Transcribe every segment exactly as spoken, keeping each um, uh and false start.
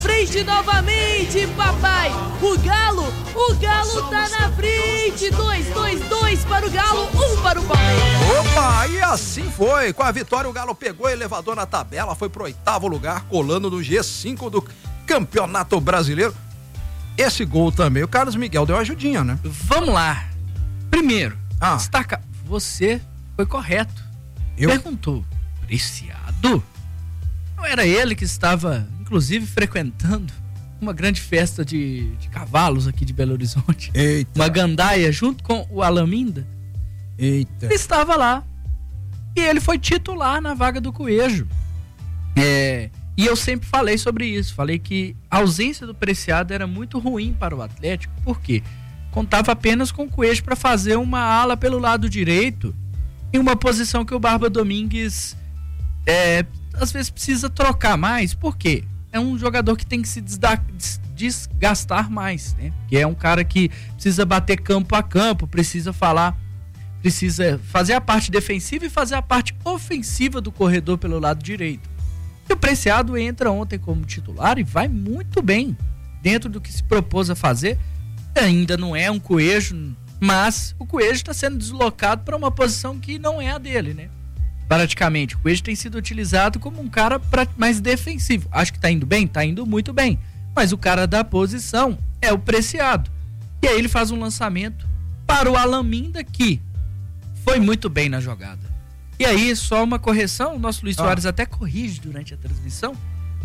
Frente novamente, papai. O Galo, o Galo tá na frente. Dois, dois, dois para o Galo, um para o Palmeiras. Opa, e assim foi. Com a vitória, o Galo pegou o elevador na tabela, foi pro oitavo lugar, colando no G cinco do Campeonato Brasileiro. Esse gol também, o Carlos Miguel deu uma ajudinha, né? Vamos lá. Primeiro, ah. destaca, você foi correto. Eu? Perguntou, Preciado? Não era ele que estava, inclusive, frequentando uma grande festa de, de cavalos aqui de Belo Horizonte? Eita. Uma gandaia junto com o Alaminda? Eita. Ele estava lá. E ele foi titular na vaga do Coelho. É, e eu sempre falei sobre isso. Falei que a ausência do Preciado era muito ruim para o Atlético. Por quê? Contava apenas com o Coelho para fazer uma ala pelo lado direito, em uma posição que o Barba Domingues é, às vezes precisa trocar mais. Por quê? É um jogador que tem que se desgastar mais, né? Que é um cara que precisa bater campo a campo, precisa falar, precisa fazer a parte defensiva e fazer a parte ofensiva do corredor pelo lado direito. E o Preciado entra ontem como titular e vai muito bem dentro do que se propôs a fazer. Ainda não é um Coelho, mas o Coelho está sendo deslocado para uma posição que não é a dele, né? Praticamente, o Coelho tem sido utilizado como um cara pra, mais defensivo. Acho que tá indo bem? Tá indo muito bem. Mas o cara da posição é o Preciado. E aí ele faz um lançamento para o Alaminda, que foi muito bem na jogada. E aí, só uma correção, o nosso Luiz ah. Soares até corrige durante a transmissão.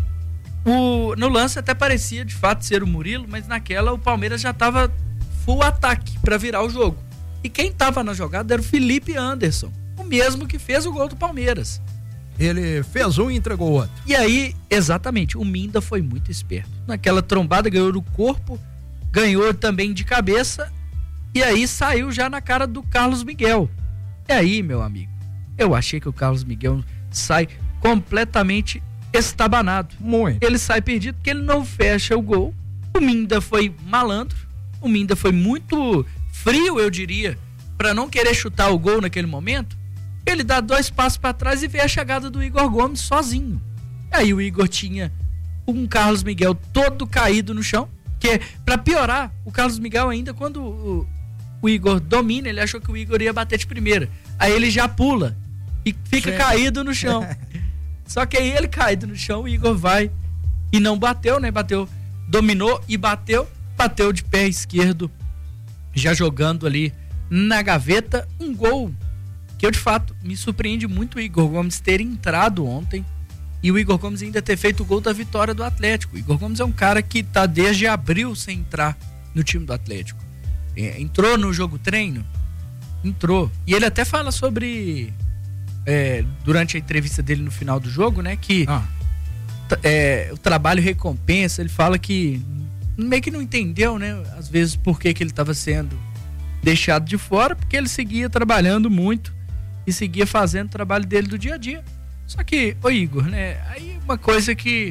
O, no lance até parecia de fato ser o Murilo, mas naquela o Palmeiras já estava full ataque para virar o jogo. E quem estava na jogada era o Felipe Anderson, o mesmo que fez o gol do Palmeiras. Ele fez um e entregou o outro. E aí, exatamente, o Minda foi muito esperto. Naquela trombada, ganhou no corpo, ganhou também de cabeça, e aí saiu já na cara do Carlos Miguel. E aí, meu amigo, eu achei que o Carlos Miguel sai completamente estabanado. Muito. Ele sai perdido porque ele não fecha o gol. O Minda foi malandro, o Minda foi muito frio, eu diria, para não querer chutar o gol naquele momento. Ele dá dois passos para trás e vê a chegada do Igor Gomes sozinho. Aí o Igor tinha um Carlos Miguel todo caído no chão, que para piorar, o Carlos Miguel ainda, quando o, o Igor domina, ele achou que o Igor ia bater de primeira. Aí ele já pula e fica Sim. caído no chão. Só que aí ele caído no chão, o Igor vai e não bateu, né? Bateu, dominou e bateu, bateu de pé esquerdo, já jogando ali na gaveta, um gol que eu de fato me surpreende muito o Igor Gomes ter entrado ontem e o Igor Gomes ainda ter feito o gol da vitória do Atlético. O Igor Gomes é um cara que tá desde abril sem entrar no time do Atlético. É, entrou no jogo treino? Entrou. E ele até fala sobre... É, durante a entrevista dele no final do jogo, né, que ah. t- é, o trabalho recompensa. Ele fala que meio que não entendeu, né, às vezes por que que ele estava sendo deixado de fora, porque ele seguia trabalhando muito e seguia fazendo o trabalho dele do dia a dia. Só que, ô Igor, né, aí uma coisa que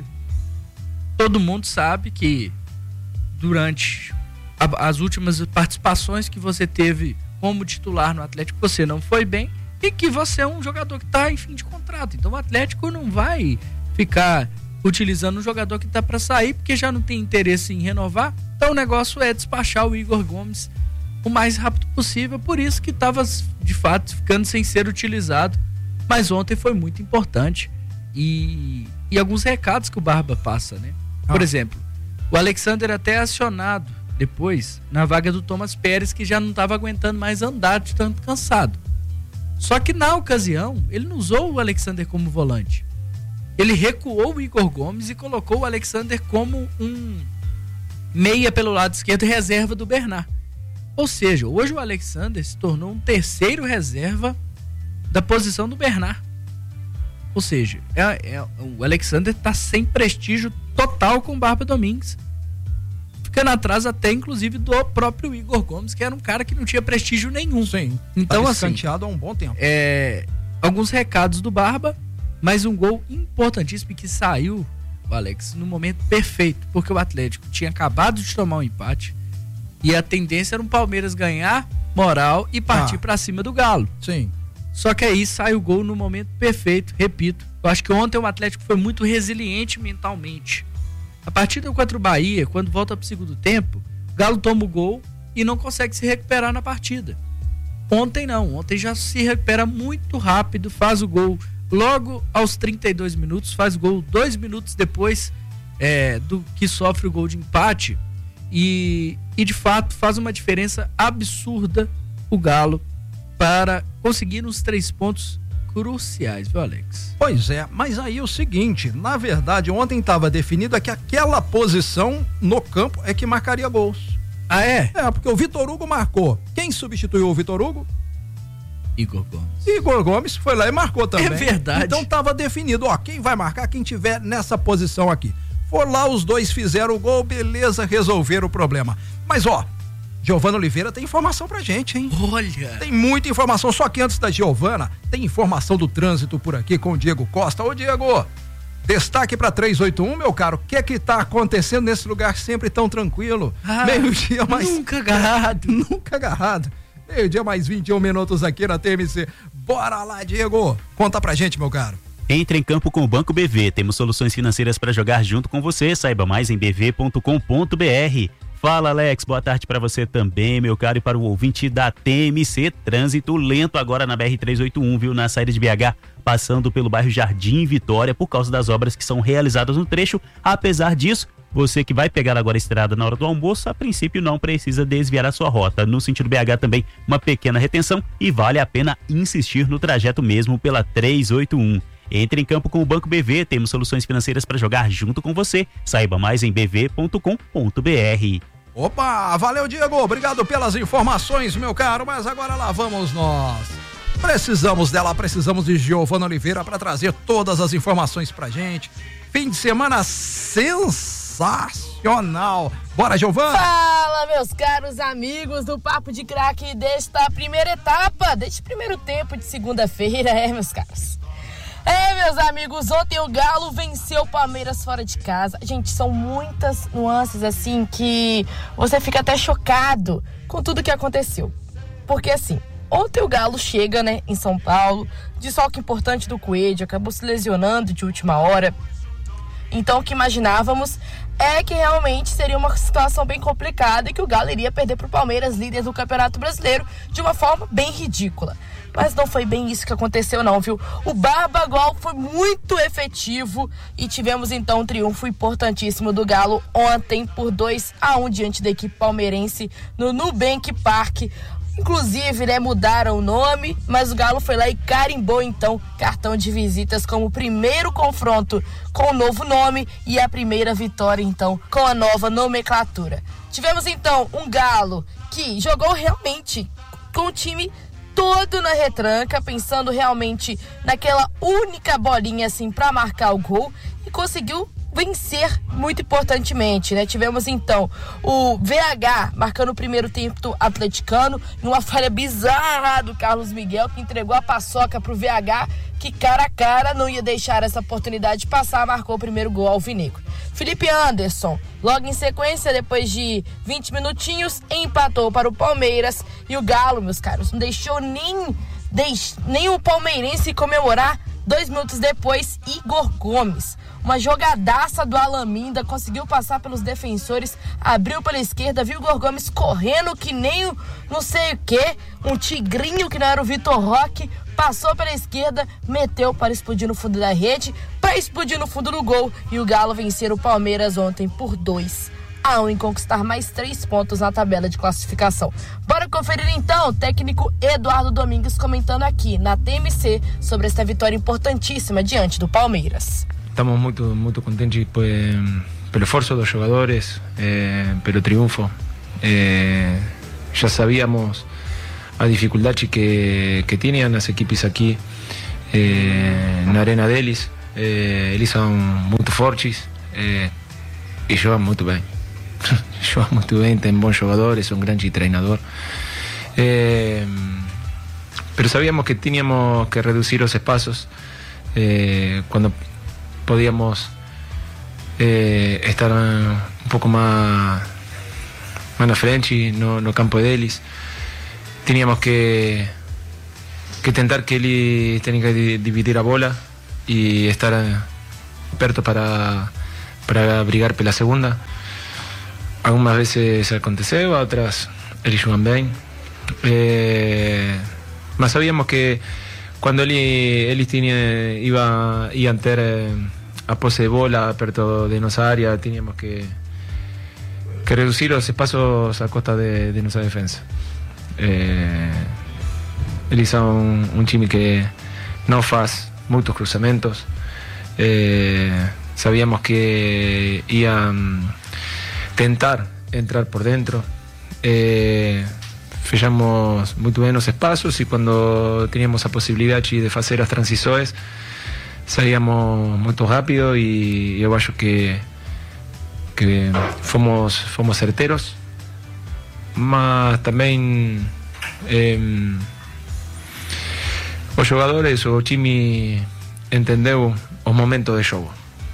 todo mundo sabe, que durante a, as últimas participações que você teve como titular no Atlético, você não foi bem, e que você é um jogador que está em fim de contrato. Então o Atlético não vai ficar utilizando um jogador que está para sair, porque já não tem interesse em renovar. Então o negócio é despachar o Igor Gomes o mais rápido possível. Por isso que estava, de fato, ficando sem ser utilizado. Mas ontem foi muito importante. E, e alguns recados que o Barba passa, né? Por ah. exemplo, o Alexander até é acionado depois na vaga do Thomas Pérez, que já não estava aguentando mais andar de tanto cansado. Só que na ocasião, ele não usou o Alexander como volante. Ele recuou o Igor Gomes e colocou o Alexander como um meia pelo lado esquerdo, reserva do Bernard. Ou seja, hoje o Alexander se tornou um terceiro reserva da posição do Bernard. Ou seja, é, é, o Alexander está sem prestígio total com o Barba Domingues. Ficando atrás até, inclusive, do próprio Igor Gomes, que era um cara que não tinha prestígio nenhum. Sim. Então, tá assim, escanteado há um bom tempo. É, alguns recados do Barba, mas um gol importantíssimo que saiu, o Alex, no momento perfeito, porque o Atlético tinha acabado de tomar um empate e a tendência era o Palmeiras ganhar moral e partir ah. para cima do Galo. Sim. Só que aí sai o gol no momento perfeito, repito. Eu acho que ontem o Atlético foi muito resiliente mentalmente. A partida contra o Bahia, quando volta para o segundo tempo, o Galo toma o gol e não consegue se recuperar na partida. Ontem não, ontem já se recupera muito rápido, faz o gol logo aos trinta e dois minutos, faz o gol dois minutos depois é, do que sofre o gol de empate e, e de fato faz uma diferença absurda o Galo para conseguir os três pontos cruciais, viu, Alex? Pois é, mas aí o seguinte, na verdade ontem estava definido que aquela posição no campo é que marcaria gols. Ah, é? É, porque o Vitor Hugo marcou. Quem substituiu o Vitor Hugo? Igor Gomes. Igor Gomes foi lá e marcou também. É verdade. Então tava definido, ó, quem vai marcar, quem tiver nessa posição aqui. Foram lá, os dois fizeram o gol, beleza, resolveram o problema. Mas ó, Giovana Oliveira tem informação pra gente, hein? Olha! Tem muita informação, só que antes da Giovana, tem informação do trânsito por aqui com o Diego Costa. Ô Diego, destaque pra trezentos e oitenta e um, meu caro, o que é que tá acontecendo nesse lugar sempre tão tranquilo? Ah, meio-dia mais... Nunca agarrado. Nunca agarrado. Meio-dia mais vinte e um minutos aqui na T M C. Bora lá, Diego. Conta pra gente, meu caro. Entre em campo com o Banco B V. Temos soluções financeiras para jogar junto com você. Saiba mais em b v ponto com ponto b r. Fala, Alex. Boa tarde para você também, meu caro, e para o ouvinte da T M C. Trânsito lento agora na B R trezentos e oitenta e um, viu? Na saída de B H, passando pelo bairro Jardim Vitória, por causa das obras que são realizadas no trecho. Apesar disso, você que vai pegar agora a estrada na hora do almoço, a princípio não precisa desviar a sua rota. No sentido B H também, uma pequena retenção e vale a pena insistir no trajeto mesmo pela trezentos e oitenta e um. Entre em campo com o Banco B V, temos soluções financeiras para jogar junto com você. Saiba mais em b v ponto com ponto b r. Opa, valeu, Diego, obrigado pelas informações, meu caro, mas agora lá vamos nós. Precisamos dela, precisamos de Giovana Oliveira para trazer todas as informações pra gente. Fim de semana sensacional. Bora, Giovana! Fala, meus caros amigos do Papo de Craque desta primeira etapa, deste primeiro tempo de segunda-feira, é, meus caros. É, meus amigos, ontem o Galo venceu o Palmeiras fora de casa. Gente, são muitas nuances assim que você fica até chocado com tudo que aconteceu. Porque assim, ontem o Galo chega, né, em São Paulo, desfalque importante do Coelho, acabou se lesionando de última hora. Então o que imaginávamos é que realmente seria uma situação bem complicada e que o Galo iria perder para o Palmeiras, líder do Campeonato Brasileiro, de uma forma bem ridícula. Mas não foi bem isso que aconteceu não, viu? O Barbagol foi muito efetivo e tivemos então um triunfo importantíssimo do Galo ontem por dois a um diante da equipe palmeirense no Nubank Park. Inclusive, né, mudaram o nome, mas o Galo foi lá e carimbou então cartão de visitas como o primeiro confronto com o novo nome e a primeira vitória então com a nova nomenclatura. Tivemos então um Galo que jogou realmente com o time todo na retranca, pensando realmente naquela única bolinha assim para marcar o gol e conseguiu vencer muito importantemente, né? Tivemos então o V H marcando o primeiro tempo atleticano em uma falha bizarra do Carlos Miguel, que entregou a paçoca pro V H, que cara a cara não ia deixar essa oportunidade de passar, marcou o primeiro gol alvinegro. Felipe Anderson, logo em sequência, depois de vinte minutinhos, empatou para o Palmeiras e o Galo, meus caros, não deixou nem, deix, nem o palmeirense comemorar. Dois minutos depois, Igor Gomes, uma jogadaça do Alaminda, conseguiu passar pelos defensores, abriu pela esquerda, viu o Igor Gomes correndo que nem o não sei o que, um tigrinho que não era o Vitor Roque, passou pela esquerda, meteu para explodir no fundo da rede, para explodir no fundo do gol, e o Galo vencer o Palmeiras ontem por dois a um em conquistar mais três pontos na tabela de classificação. Bora conferir então o técnico Eduardo Domingues comentando aqui na T M C sobre esta vitória importantíssima diante do Palmeiras. Estamos muito, muito contentes pues, pelo esforço dos jogadores, eh, pelo triunfo. Eh, já sabíamos a dificuldade que, que tinham as equipes aqui eh, na Arena deles. Eh, eles são muito fortes eh, e jogam muito bem. Jogam muito bem, tem bons jogadores, um grande treinador. Eh, pero sabíamos que teníamos que reducir os espaços eh, quando podíamos eh, estar um pouco mais, mais na frente no, no campo deles. Teníamos que, que tentar que eles tenham que dividir a bola e estar perto para, para brigar pela segunda. Algumas vezes aconteceu, outras eles jogam bem. É, mas sabíamos que quando ele, eles tinham, iba, iam ter a posse de bola perto de nossa área, tínhamos que, que reduzir os espaços a costa de, de nossa defesa. É, eles são um, um time que não faz muitos cruzamentos. É, sabíamos que iam tentar entrar por dentro. Eh, fechamos muito bem os espaços e quando tínhamos a possibilidade de fazer as transições saíamos muito rápido e eu acho que que fomos fomos certeiros, mas também eh, os jogadores, o time entendeu os momentos de jogo.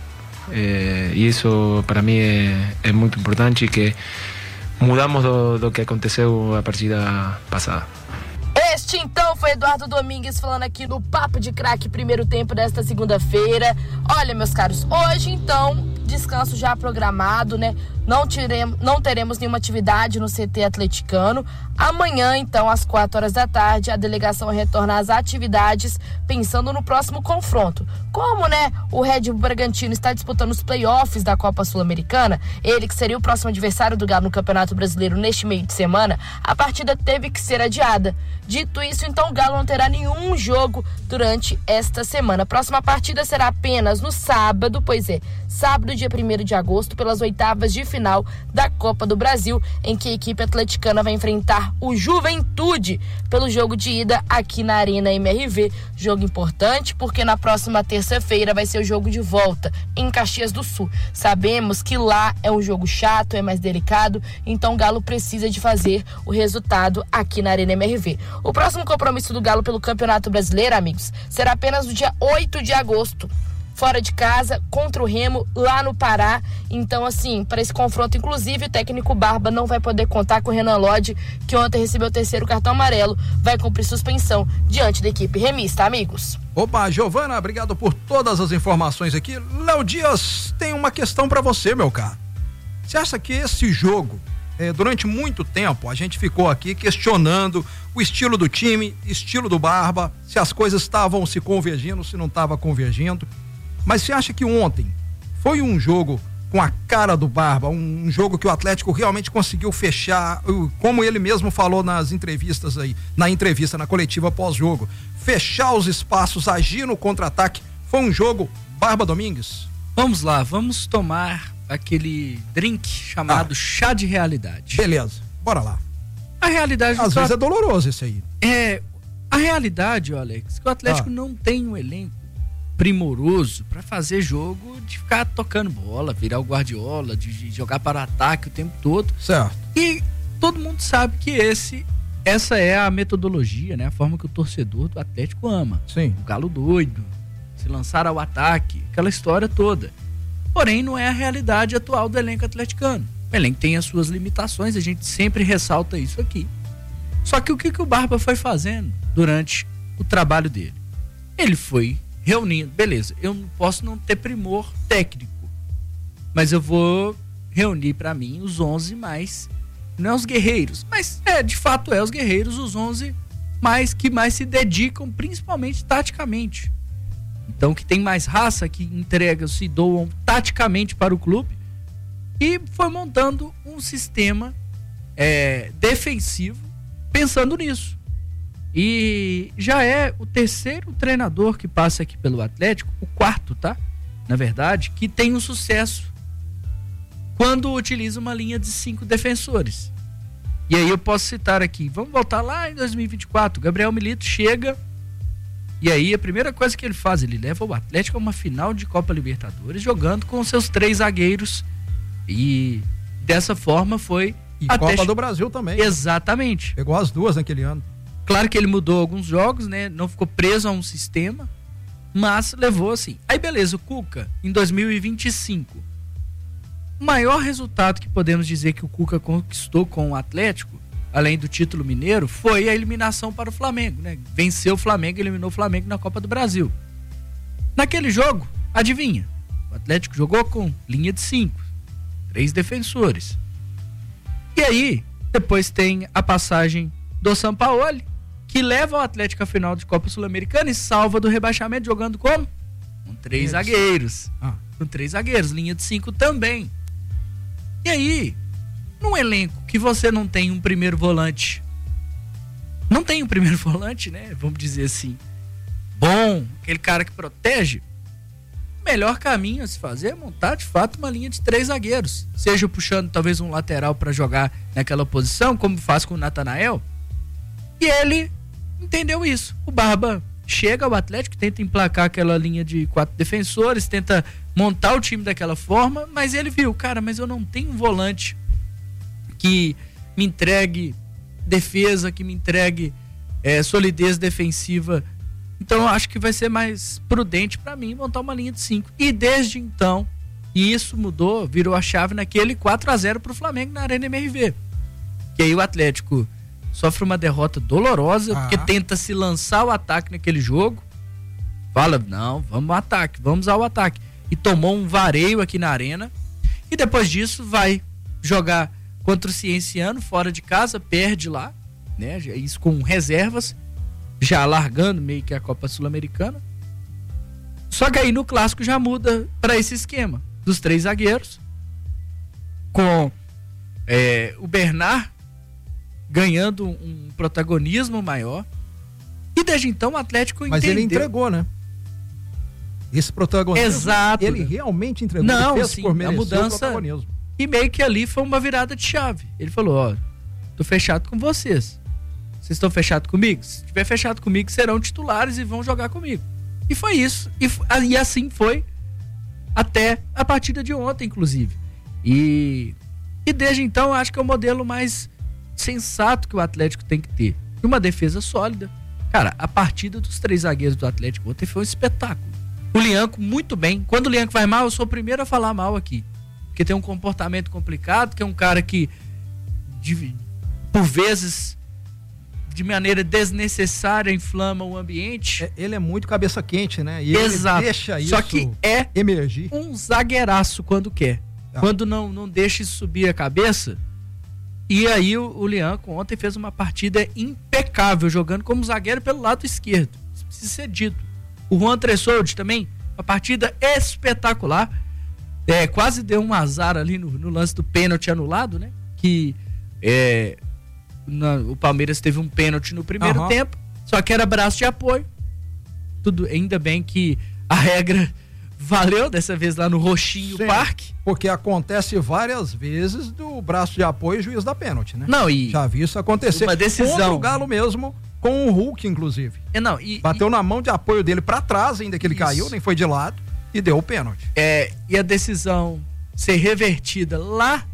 Eh, e isso para mim é, é muito importante, que mudamos do, do que aconteceu a partida passada. Este então foi Eduardo Domingues falando aqui no Papo de Craque, primeiro tempo desta segunda-feira. Olha, meus caros, hoje então descanso já programado, né? Não, tiremos, não teremos nenhuma atividade no C T atleticano. Amanhã, então, às quatro horas da tarde, a delegação retorna às atividades, pensando no próximo confronto. Como, né, o Red Bull Bragantino está disputando os playoffs da Copa Sul-Americana, ele que seria o próximo adversário do Galo no Campeonato Brasileiro neste meio de semana, a partida teve que ser adiada. Dito isso, então, o Galo não terá nenhum jogo durante esta semana. A próxima partida será apenas no sábado, pois é, sábado, dia primeiro de agosto, pelas oitavas de final da Copa do Brasil, em que a equipe atleticana vai enfrentar o Juventude pelo jogo de ida aqui na Arena M R V. Jogo importante porque na próxima terça-feira vai ser o jogo de volta em Caxias do Sul. Sabemos que lá é um jogo chato, é mais delicado, então o Galo precisa de fazer o resultado aqui na Arena M R V. O próximo compromisso do Galo pelo Campeonato Brasileiro, amigos, será apenas no dia oito de agosto. Fora de casa, contra o Remo, lá no Pará. Então, assim, para esse confronto, inclusive, o técnico Barba não vai poder contar com o Renan Lodge, que ontem recebeu o terceiro cartão amarelo, vai cumprir suspensão diante da equipe remista, amigos. Opa, Giovana, obrigado por todas as informações aqui. Léo Dias, tem uma questão para você, meu caro. Você acha que esse jogo, é, durante muito tempo, a gente ficou aqui questionando o estilo do time, estilo do Barba, se as coisas estavam se convergindo, se não estava convergindo. Mas você acha que ontem foi um jogo com a cara do Barba, um, um jogo que o Atlético realmente conseguiu fechar, como ele mesmo falou nas entrevistas aí, na entrevista, na coletiva pós-jogo, fechar os espaços, agir no contra-ataque? Foi um jogo Barba Domingues? Vamos lá, vamos tomar aquele drink chamado ah. chá de realidade. Beleza, bora lá. A realidade... Às vezes é doloroso isso aí. É, a realidade, Alex, que o Atlético ah. não tem um elenco primoroso para fazer jogo de ficar tocando bola, virar o Guardiola, de jogar para o ataque o tempo todo. Certo. E todo mundo sabe que esse, essa é a metodologia, né? A forma que o torcedor do Atlético ama. Sim. O galo doido, se lançar ao ataque, aquela história toda. Porém, não é a realidade atual do elenco atleticano. O elenco tem as suas limitações, a gente sempre ressalta isso aqui. Só que o que, que o Barba foi fazendo durante o trabalho dele? Ele foi reunindo, beleza, eu não posso não ter primor técnico, mas eu vou reunir para mim os onze mais, não é os guerreiros, mas é, de fato é os guerreiros, os onze mais que mais se dedicam, principalmente taticamente. Então, que tem mais raça, que entregam, se doam taticamente para o clube, e foi montando um sistema é, defensivo pensando nisso. E já é o terceiro treinador que passa aqui pelo Atlético, o quarto, tá? Na verdade, que tem um sucesso quando utiliza uma linha de cinco defensores. E aí eu posso citar aqui, vamos voltar lá em dois mil e vinte e quatro, Gabriel Milito chega, e aí a primeira coisa que ele faz, ele leva o Atlético a uma final de Copa Libertadores, jogando com seus três zagueiros, e dessa forma foi... E até... Copa do Brasil também. Exatamente. Pegou as duas naquele ano. Claro que ele mudou alguns jogos, né? Não ficou preso a um sistema, mas levou assim. Aí beleza, o Cuca, em dois mil e vinte e cinco. O maior resultado que podemos dizer que o Cuca conquistou com o Atlético, além do título mineiro, foi a eliminação para o Flamengo, né? Venceu o Flamengo, eliminou o Flamengo na Copa do Brasil. Naquele jogo, adivinha? O Atlético jogou com linha de cinco, três defensores. E aí, depois tem a passagem do Sampaoli, que leva o Atlético à final de Copa Sul-Americana e salva do rebaixamento jogando como? Com três Isso. zagueiros. Ah. Com três zagueiros, linha de cinco também. E aí, num elenco que você não tem um primeiro volante, não tem um primeiro volante, né? Vamos dizer assim, bom, aquele cara que protege, o melhor caminho a se fazer é montar de fato uma linha de três zagueiros, seja puxando talvez um lateral para jogar naquela posição, como faz com o Natanael. E ele entendeu isso. O Barba chega ao Atlético, tenta emplacar aquela linha de quatro defensores, tenta montar o time daquela forma, mas ele viu, cara, mas eu não tenho um volante que me entregue defesa, que me entregue é, solidez defensiva. Então eu acho que vai ser mais prudente para mim montar uma linha de cinco. E desde então, e isso mudou, virou a chave naquele quatro a zero pro Flamengo na Arena M R V. Que aí o Atlético sofre uma derrota dolorosa, ah. porque tenta se lançar ao ataque naquele jogo. Fala, não, vamos ao ataque, vamos ao ataque. E tomou um vareio aqui na Arena. E depois disso vai jogar contra o Cienciano, fora de casa, perde lá, né? Isso com reservas, já largando meio que a Copa Sul-Americana. Só que aí no clássico já muda para esse esquema dos três zagueiros, com é, o Bernard ganhando um protagonismo maior. E desde então o Atlético Mas entendeu. ele entregou, né? Esse protagonismo. Exato. Ele realmente entregou. Não, ele fez sim, por a mudança. O protagonismo. E meio que ali foi uma virada de chave. Ele falou, ó, tô fechado com vocês. Vocês estão fechados comigo? Se estiver fechado comigo, serão titulares e vão jogar comigo. E foi isso. E, e assim foi até a partida de ontem, inclusive. E, e desde então, eu acho que é o modelo mais sensato que o Atlético tem que ter. E uma defesa sólida. Cara, a partida dos três zagueiros do Atlético ontem foi um espetáculo. O Lianco, muito bem. Quando o Lianco vai mal, eu sou o primeiro a falar mal aqui. Porque tem um comportamento complicado, que é um cara que, de, por vezes, de maneira desnecessária, inflama o ambiente. É, ele é muito cabeça quente, né? E Exato. Ele deixa isso Só que é emergir. Um zagueiraço quando quer. Ah. Quando não, não deixa isso subir a cabeça. E aí o, o Lianco ontem fez uma partida impecável, jogando como zagueiro pelo lado esquerdo. Isso precisa ser dito. O Juan Tressoldi também, uma partida espetacular. É, quase deu um azar ali no, no lance do pênalti anulado, né? Que é, na, o Palmeiras teve um pênalti no primeiro uhum. tempo, só que era braço de apoio. Tudo, ainda bem que a regra valeu dessa vez lá no Roxinho Sim, Parque. Porque acontece várias vezes do braço de apoio e juiz da pênalti, né? Não, e já vi isso acontecer. Uma decisão. Contra o Galo mesmo, com o Hulk, inclusive. É, não, e, Bateu e... na mão de apoio dele pra trás, ainda que ele isso. caiu, nem foi de lado. E deu o pênalti. É, e a decisão ser revertida lá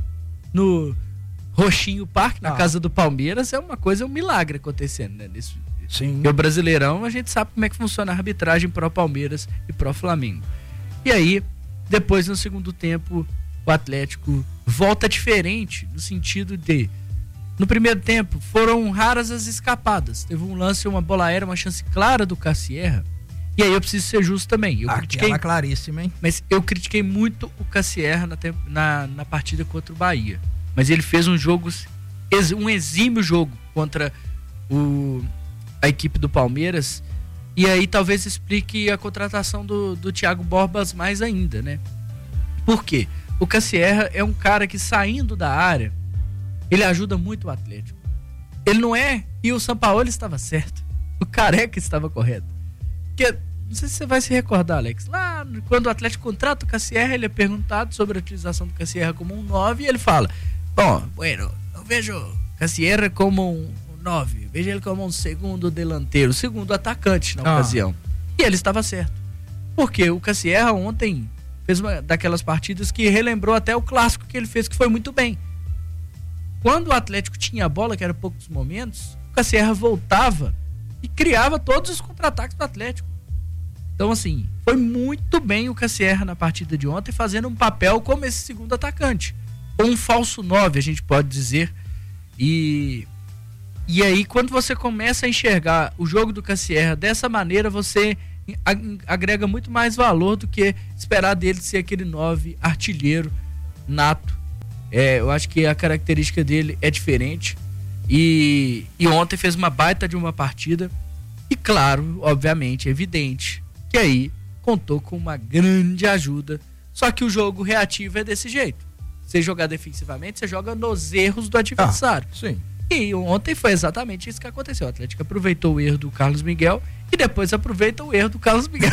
no Roxinho Parque, na ah. casa do Palmeiras, é uma coisa, é um milagre acontecendo, né? Nesse, Sim. E o Brasileirão, a gente sabe como é que funciona a arbitragem pró Palmeiras e pró Flamengo. E aí, depois no segundo tempo, o Atlético volta diferente, no sentido de, no primeiro tempo, foram raras as escapadas. Teve um lance, uma bola aérea, uma chance clara do Cassierra. E aí eu preciso ser justo também. Eu critiquei, Aquela claríssima, hein? Mas eu critiquei muito o Cassierra na, na, na partida contra o Bahia. Mas ele fez um jogo, um exímio jogo contra o, a equipe do Palmeiras. E aí talvez explique a contratação do, do Thiago Borbas mais ainda, né? Por quê? O Cassierra é um cara que, saindo da área, ele ajuda muito o Atlético. Ele não é, e o Sampaoli estava certo. O Careca estava correto. Porque, não sei se você vai se recordar, Alex, lá quando o Atlético contrata o Cassierra, ele é perguntado sobre a utilização do Cassierra como um nove, e ele fala, bom, bueno, eu vejo Cassierra como um nove, vejo ele como um segundo delanteiro, segundo atacante na ah. ocasião. E ele estava certo. Porque o Cassierra ontem fez uma daquelas partidas que relembrou até o clássico que ele fez, que foi muito bem. Quando o Atlético tinha a bola, que era poucos momentos, o Cassierra voltava e criava todos os contra-ataques do Atlético. Então, assim, foi muito bem o Cassierra na partida de ontem, fazendo um papel como esse segundo atacante. Ou um falso nove, a gente pode dizer. E, e aí, quando você começa a enxergar o jogo do Cassierra dessa maneira, você agrega muito mais valor do que esperar dele ser aquele nove artilheiro nato. É, eu acho que a característica dele é diferente. E, e ontem fez uma baita de uma partida. E claro, obviamente, é evidente que aí contou com uma grande ajuda. Só que o jogo reativo é desse jeito. Você jogar defensivamente, você joga nos erros do adversário. Ah, sim. E ontem foi exatamente isso que aconteceu. O Atlético aproveitou o erro do Carlos Miguel e depois aproveita o erro do Carlos Miguel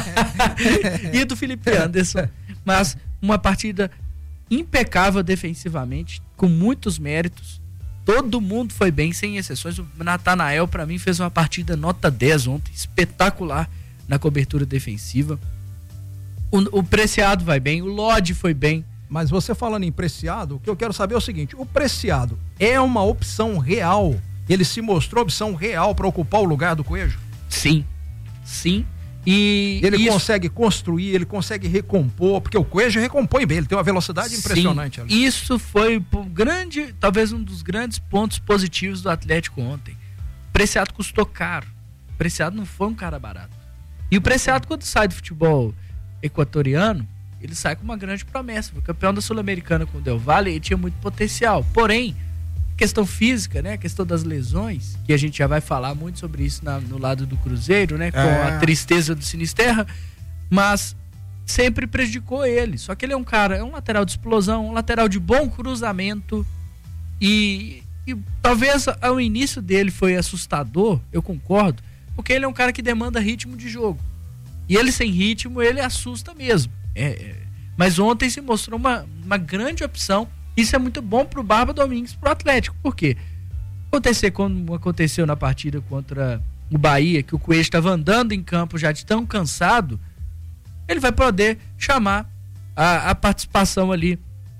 e do Felipe Anderson. Mas uma partida impecável defensivamente, com muitos méritos. Todo mundo foi bem, sem exceções. O Natanael, para mim, fez uma partida nota dez ontem, espetacular na cobertura defensiva. O, o Preciado vai bem, o Lodge foi bem. Mas você falando em Preciado, o que eu quero saber é o seguinte: o Preciado é uma opção real? Ele se mostrou opção real para ocupar o lugar do Coelho? Sim, sim. E ele isso, consegue construir, ele consegue recompor, porque o Coelho recompõe bem, ele tem uma velocidade sim, impressionante ali. Isso foi grande, talvez um dos grandes pontos positivos do Atlético ontem. O Preciado custou caro. O Preciado não foi um cara barato. E o Preciado, quando sai do futebol equatoriano, ele sai com uma grande promessa. Foi campeão da Sul-Americana com o Del Valle e tinha muito potencial. Porém, questão física, né? A questão das lesões, que a gente já vai falar muito sobre isso na, no lado do Cruzeiro, né? Com é. a tristeza do Sinisterra, mas sempre prejudicou ele. Só que ele é um cara, é um lateral de explosão, um lateral de bom cruzamento e, e talvez ao início dele foi assustador, eu concordo, porque ele é um cara que demanda ritmo de jogo. E ele sem ritmo, ele assusta mesmo. É, é. Mas ontem se mostrou uma, uma grande opção. Isso é muito bom pro Barba Domingues, pro Atlético. Por quê? Acontecer como aconteceu na partida contra o Bahia, que o Coelho estava andando em campo já de tão cansado, ele vai poder chamar a, a participação ali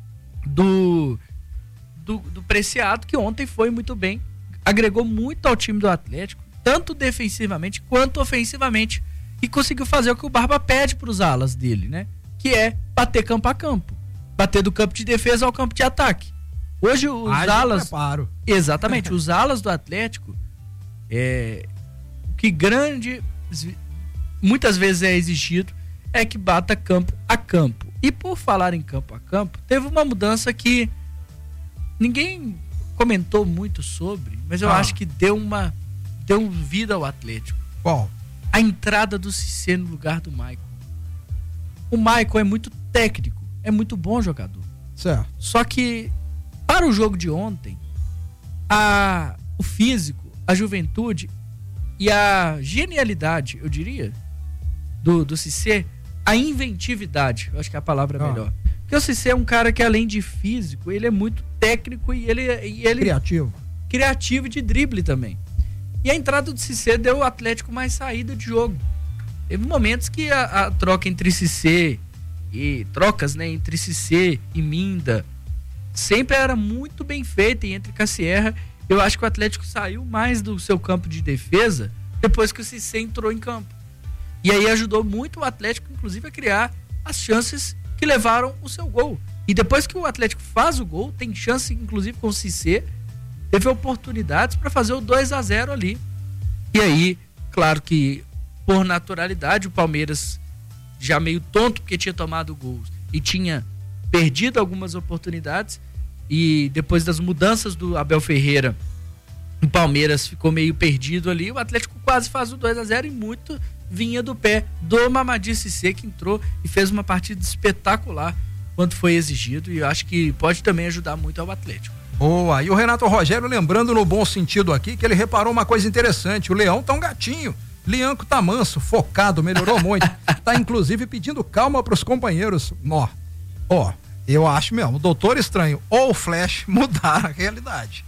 do, do, do Preciado, que ontem foi muito bem. Agregou muito ao time do Atlético, tanto defensivamente quanto ofensivamente. E conseguiu fazer o que o Barba pede pros alas dele, né? Que é bater campo a campo. Bater do campo de defesa ao campo de ataque. Hoje os Ai, alas... Preparo. Exatamente, os alas do Atlético, é, o que grande, muitas vezes é exigido, é que bata campo a campo. E por falar em campo a campo, teve uma mudança que ninguém comentou muito sobre, mas eu ah. acho que deu uma deu vida ao Atlético. Qual? A entrada do Cissé no lugar do Maicon. O Maicon é muito técnico, é muito bom jogador. Certo. Só que para o jogo de ontem, a, o físico, a juventude e a genialidade, eu diria, do, do Cissé, a inventividade, eu acho que a palavra é ah. melhor. Porque o Cissé é um cara que, além de físico, ele é muito técnico e ele, e ele criativo. Criativo de drible também. E a entrada do Cissé deu ao Atlético mais saída de jogo. Teve momentos que a, a troca entre Cissé e trocas, né, entre Cissé e Minda sempre era muito bem feita, e entre Cassierra, eu acho que o Atlético saiu mais do seu campo de defesa depois que o Cissé entrou em campo. E aí ajudou muito o Atlético, inclusive, a criar as chances que levaram o seu gol. E depois que o Atlético faz o gol, tem chance, inclusive, com o Cissé, teve oportunidades para fazer o dois a zero ali. E aí, claro que por naturalidade o Palmeiras, já meio tonto porque tinha tomado gols e tinha perdido algumas oportunidades, e depois das mudanças do Abel Ferreira, o Palmeiras ficou meio perdido ali. O Atlético quase faz o dois a zero e muito vinha do pé do Mamadi Cissé, que entrou e fez uma partida espetacular quanto foi exigido, e eu acho que pode também ajudar muito ao Atlético. Boa, e o Renato Rogério lembrando no bom sentido aqui que ele reparou uma coisa interessante: o Leão tá um gatinho, Lianco tá manso, focado, melhorou muito, tá inclusive pedindo calma pros companheiros. Ó, ó, eu acho mesmo, o Doutor Estranho ou o Flash mudaram a realidade.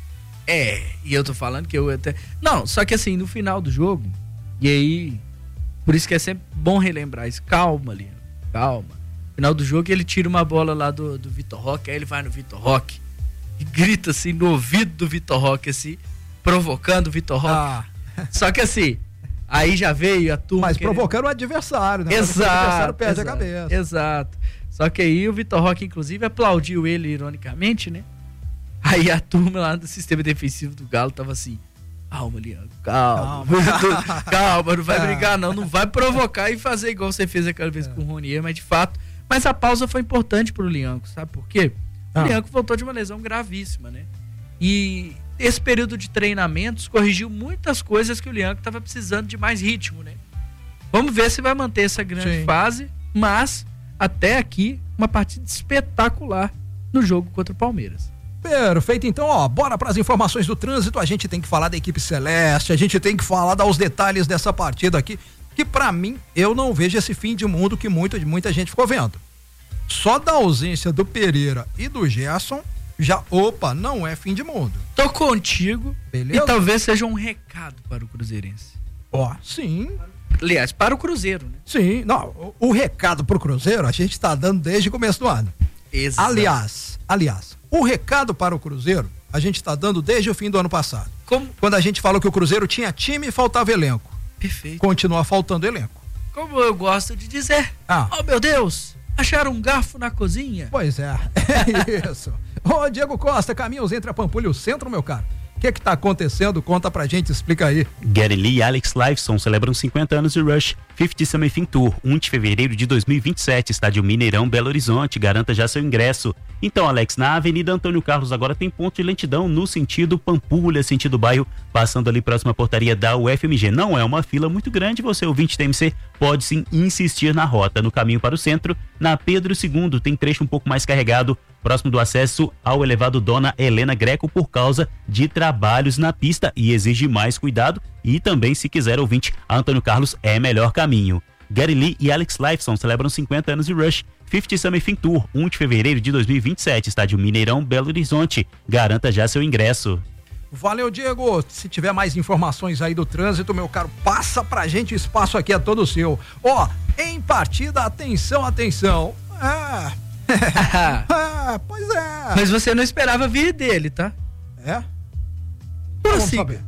É, e eu tô falando que eu até... Não, só que assim, no final do jogo, e aí, por isso que é sempre bom relembrar isso, calma, Lianco, calma. No final do jogo ele tira uma bola lá do, do Vitor Roque, aí ele vai no Vitor Roque e grita assim no ouvido do Vitor Roque, assim, provocando o Vitor Roque. Ah. Só que assim, aí já veio a turma... Mas querendo... provocando o adversário, né? Exato. O adversário perde exato, a cabeça. Exato. Só que aí o Vitor Roque, inclusive, aplaudiu ele ironicamente, né? Aí a turma lá do sistema defensivo do Galo tava assim: Calma, Lianco, calma. Calma, calma não vai é. brigar não, não vai provocar e fazer igual você fez aquela vez é. com o Ronier, mas de fato, mas a pausa foi importante pro Lianco, sabe por quê? Ah. O Lianco voltou de uma lesão gravíssima, né? E esse período de treinamentos corrigiu muitas coisas que o Lianco estava precisando de mais ritmo, né? Vamos ver se vai manter essa grande Sim. fase, mas até aqui, uma partida espetacular no jogo contra o Palmeiras. Perfeito, então, ó, bora para as informações do trânsito. A gente tem que falar da equipe celeste, a gente tem que falar dos detalhes dessa partida aqui, que pra mim, eu não vejo esse fim de mundo que muita, muita gente ficou vendo. Só da ausência do Pereira e do Gerson, já, opa, não é fim de mundo. Tô contigo. Beleza? E talvez seja um recado para o cruzeirense. Ó, sim. Aliás, para o Cruzeiro, né? Sim, não, o, o recado pro Cruzeiro a gente tá dando desde o começo do ano. Exato. Aliás, aliás, o recado para o Cruzeiro a gente tá dando desde o fim do ano passado. Como? Quando a gente falou que o Cruzeiro tinha time e faltava elenco. Perfeito. Continua faltando elenco. Como eu gosto de dizer. Ah. Oh, meu Deus, acharam um garfo na cozinha? Pois é, é isso. Ô, Diego Costa, caminhos entre a Pampulha e o centro, meu caro. O que é que tá acontecendo? Conta pra gente, explica aí. Gary Lee e Alex Lifeson celebram cinquenta anos de Rush cinquenta Summer Fin Tour, um de fevereiro de dois mil e vinte e sete, estádio Mineirão, Belo Horizonte. Garanta já seu ingresso. Então, Alex, na Avenida Antônio Carlos agora tem ponto de lentidão no sentido Pampulha, sentido bairro, passando ali próxima à portaria da U F M G. Não é uma fila muito grande, você, ouvinte T M C, pode sim insistir na rota. No caminho para o centro, na Pedro segundo, tem trecho um pouco mais carregado, próximo do acesso ao elevado Dona Helena Greco, por causa de trabalhos na pista e exige mais cuidado. E também, se quiser, ouvinte, a Antônio Carlos é melhor caminho. Gary Lee e Alex Lifeson celebram cinquenta anos de Rush cinquenta Summer Fin Tour, um de fevereiro de dois mil e vinte e sete, estádio Mineirão, Belo Horizonte. Garanta já seu ingresso. Valeu, Diego. Se tiver mais informações aí do trânsito, meu caro, passa pra gente, o espaço aqui é todo seu. Ó, em partida, atenção, atenção. Ah, ah, pois é. Mas você não esperava vir dele, tá? É? Vamos saber.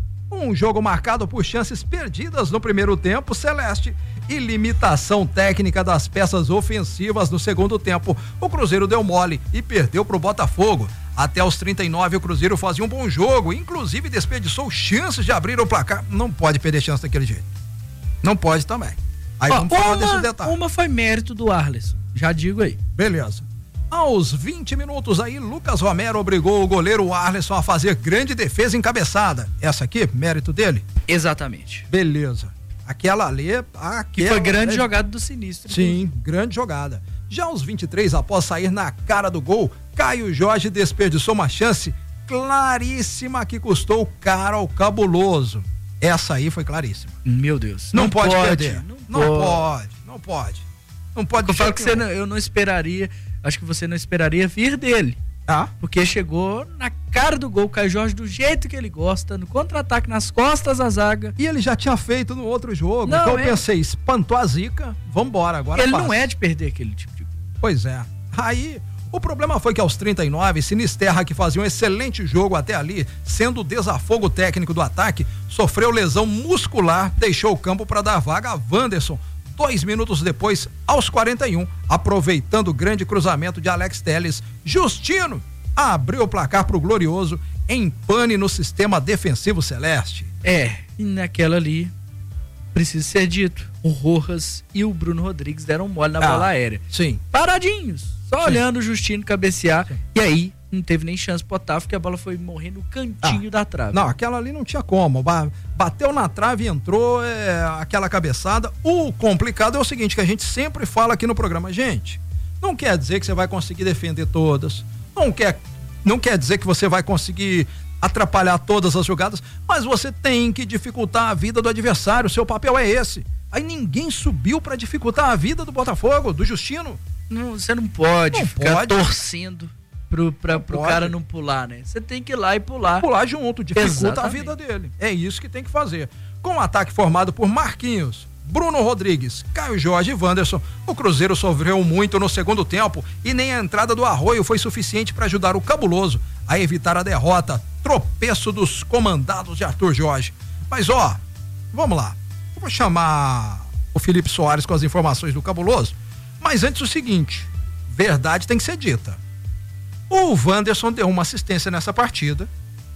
Um jogo marcado por chances perdidas no primeiro tempo, Celeste, e limitação técnica das peças ofensivas no segundo tempo. O Cruzeiro deu mole e perdeu pro Botafogo. Até os trinta e nove o Cruzeiro fazia um bom jogo, inclusive desperdiçou chances de abrir o placar. Não pode perder chance daquele jeito. Não pode também. Aí Ó, vamos falar uma, desse detalhe. Uma foi mérito do Arleson, já digo aí. Beleza. Aos vinte minutos aí, Lucas Romero obrigou o goleiro Arleson a fazer grande defesa encabeçada. Essa aqui, mérito dele? Exatamente. Beleza. Aquela ali, aquela... que foi grande é... jogada do Sinistro. Sim, inclusive. Grande jogada. Já aos vinte e três, após sair na cara do gol, Caio Jorge desperdiçou uma chance claríssima que custou caro ao Cabuloso. Essa aí foi claríssima. Meu Deus. Não, não pode, pode perder. Não, não pode. pode. Não pode. Não pode. Eu falo que você não, eu não esperaria, acho que você não esperaria vir dele. Ah? Porque chegou na cara do gol, Caio Jorge do jeito que ele gosta, no contra-ataque, nas costas da zaga. E ele já tinha feito no outro jogo. Não, então é... eu pensei, espantou a zica, vambora, agora Ele passa. não é de perder aquele tipo de gol. Pois é. Aí, o problema foi que aos trinta e nove, Sinisterra, que fazia um excelente jogo até ali, sendo o desafogo técnico do ataque, sofreu lesão muscular, deixou o campo para dar vaga a Wanderson. Dois minutos depois, aos quarenta e um, aproveitando o grande cruzamento de Alex Telles, Justino abriu o placar pro Glorioso, em pane no sistema defensivo celeste. É, e naquela ali, precisa ser dito, o Rojas e o Bruno Rodrigues deram mole na ah, bola aérea. Sim. Paradinhos, só sim. olhando o Justino cabecear, sim. e aí não teve nem chance pro Otávio, porque a bola foi morrer no cantinho ah, da trave. Não, aquela ali não tinha como, bateu na trave e entrou, é, aquela cabeçada. O complicado é o seguinte, que a gente sempre fala aqui no programa, gente, não quer dizer que você vai conseguir defender todas, não quer, não quer dizer que você vai conseguir atrapalhar todas as jogadas, mas você tem que dificultar a vida do adversário, o seu papel é esse. Aí ninguém subiu pra dificultar a vida do Botafogo, do Justino. Não, você não pode não ficar pode. torcendo Pro, pra, pro cara não pular, né? Você tem que ir lá e pular. Pular junto, dificulta Exatamente. a vida dele. É isso que tem que fazer. Com o ataque formado por Marquinhos, Bruno Rodrigues, Caio Jorge e Wanderson, o Cruzeiro sofreu muito no segundo tempo e nem a entrada do Arroio foi suficiente para ajudar o Cabuloso a evitar a derrota, tropeço dos comandados de Arthur Jorge. Mas ó, vamos lá. Eu vou chamar o Felipe Soares com as informações do Cabuloso, mas antes o seguinte, verdade tem que ser dita. O Wanderson deu uma assistência nessa partida.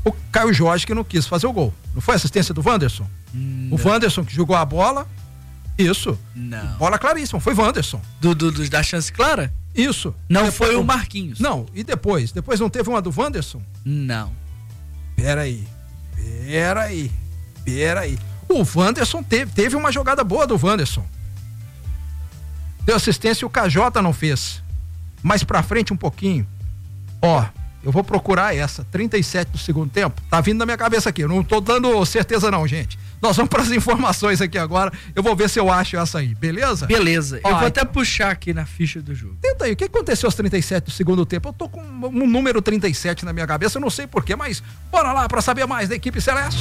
o Caio Jorge que não quis fazer o gol. Não foi assistência do Wanderson? Não. O Wanderson que jogou a bola. Isso. Não. Bola claríssima, foi Wanderson. Do, do, do, da chance clara? Isso. Não depois, foi o Marquinhos. Não, e depois? Depois não teve uma do Wanderson? Não. Peraí. Peraí. Peraí. O Wanderson teve, teve uma jogada boa do Wanderson. Deu assistência e o K J não fez. Mais pra frente um pouquinho. Ó, eu vou procurar essa. trinta e sete do segundo tempo. Tá vindo na minha cabeça aqui. Eu não tô dando certeza não, gente. Nós vamos para as informações aqui agora. Eu vou ver se eu acho essa aí, beleza? Beleza. Ó, eu vou até puxar aqui na ficha do jogo. Tenta aí, o que aconteceu aos trinta e sete do segundo tempo? Eu tô com um número trinta e sete na minha cabeça, eu não sei porquê, mas bora lá para saber mais da equipe celeste.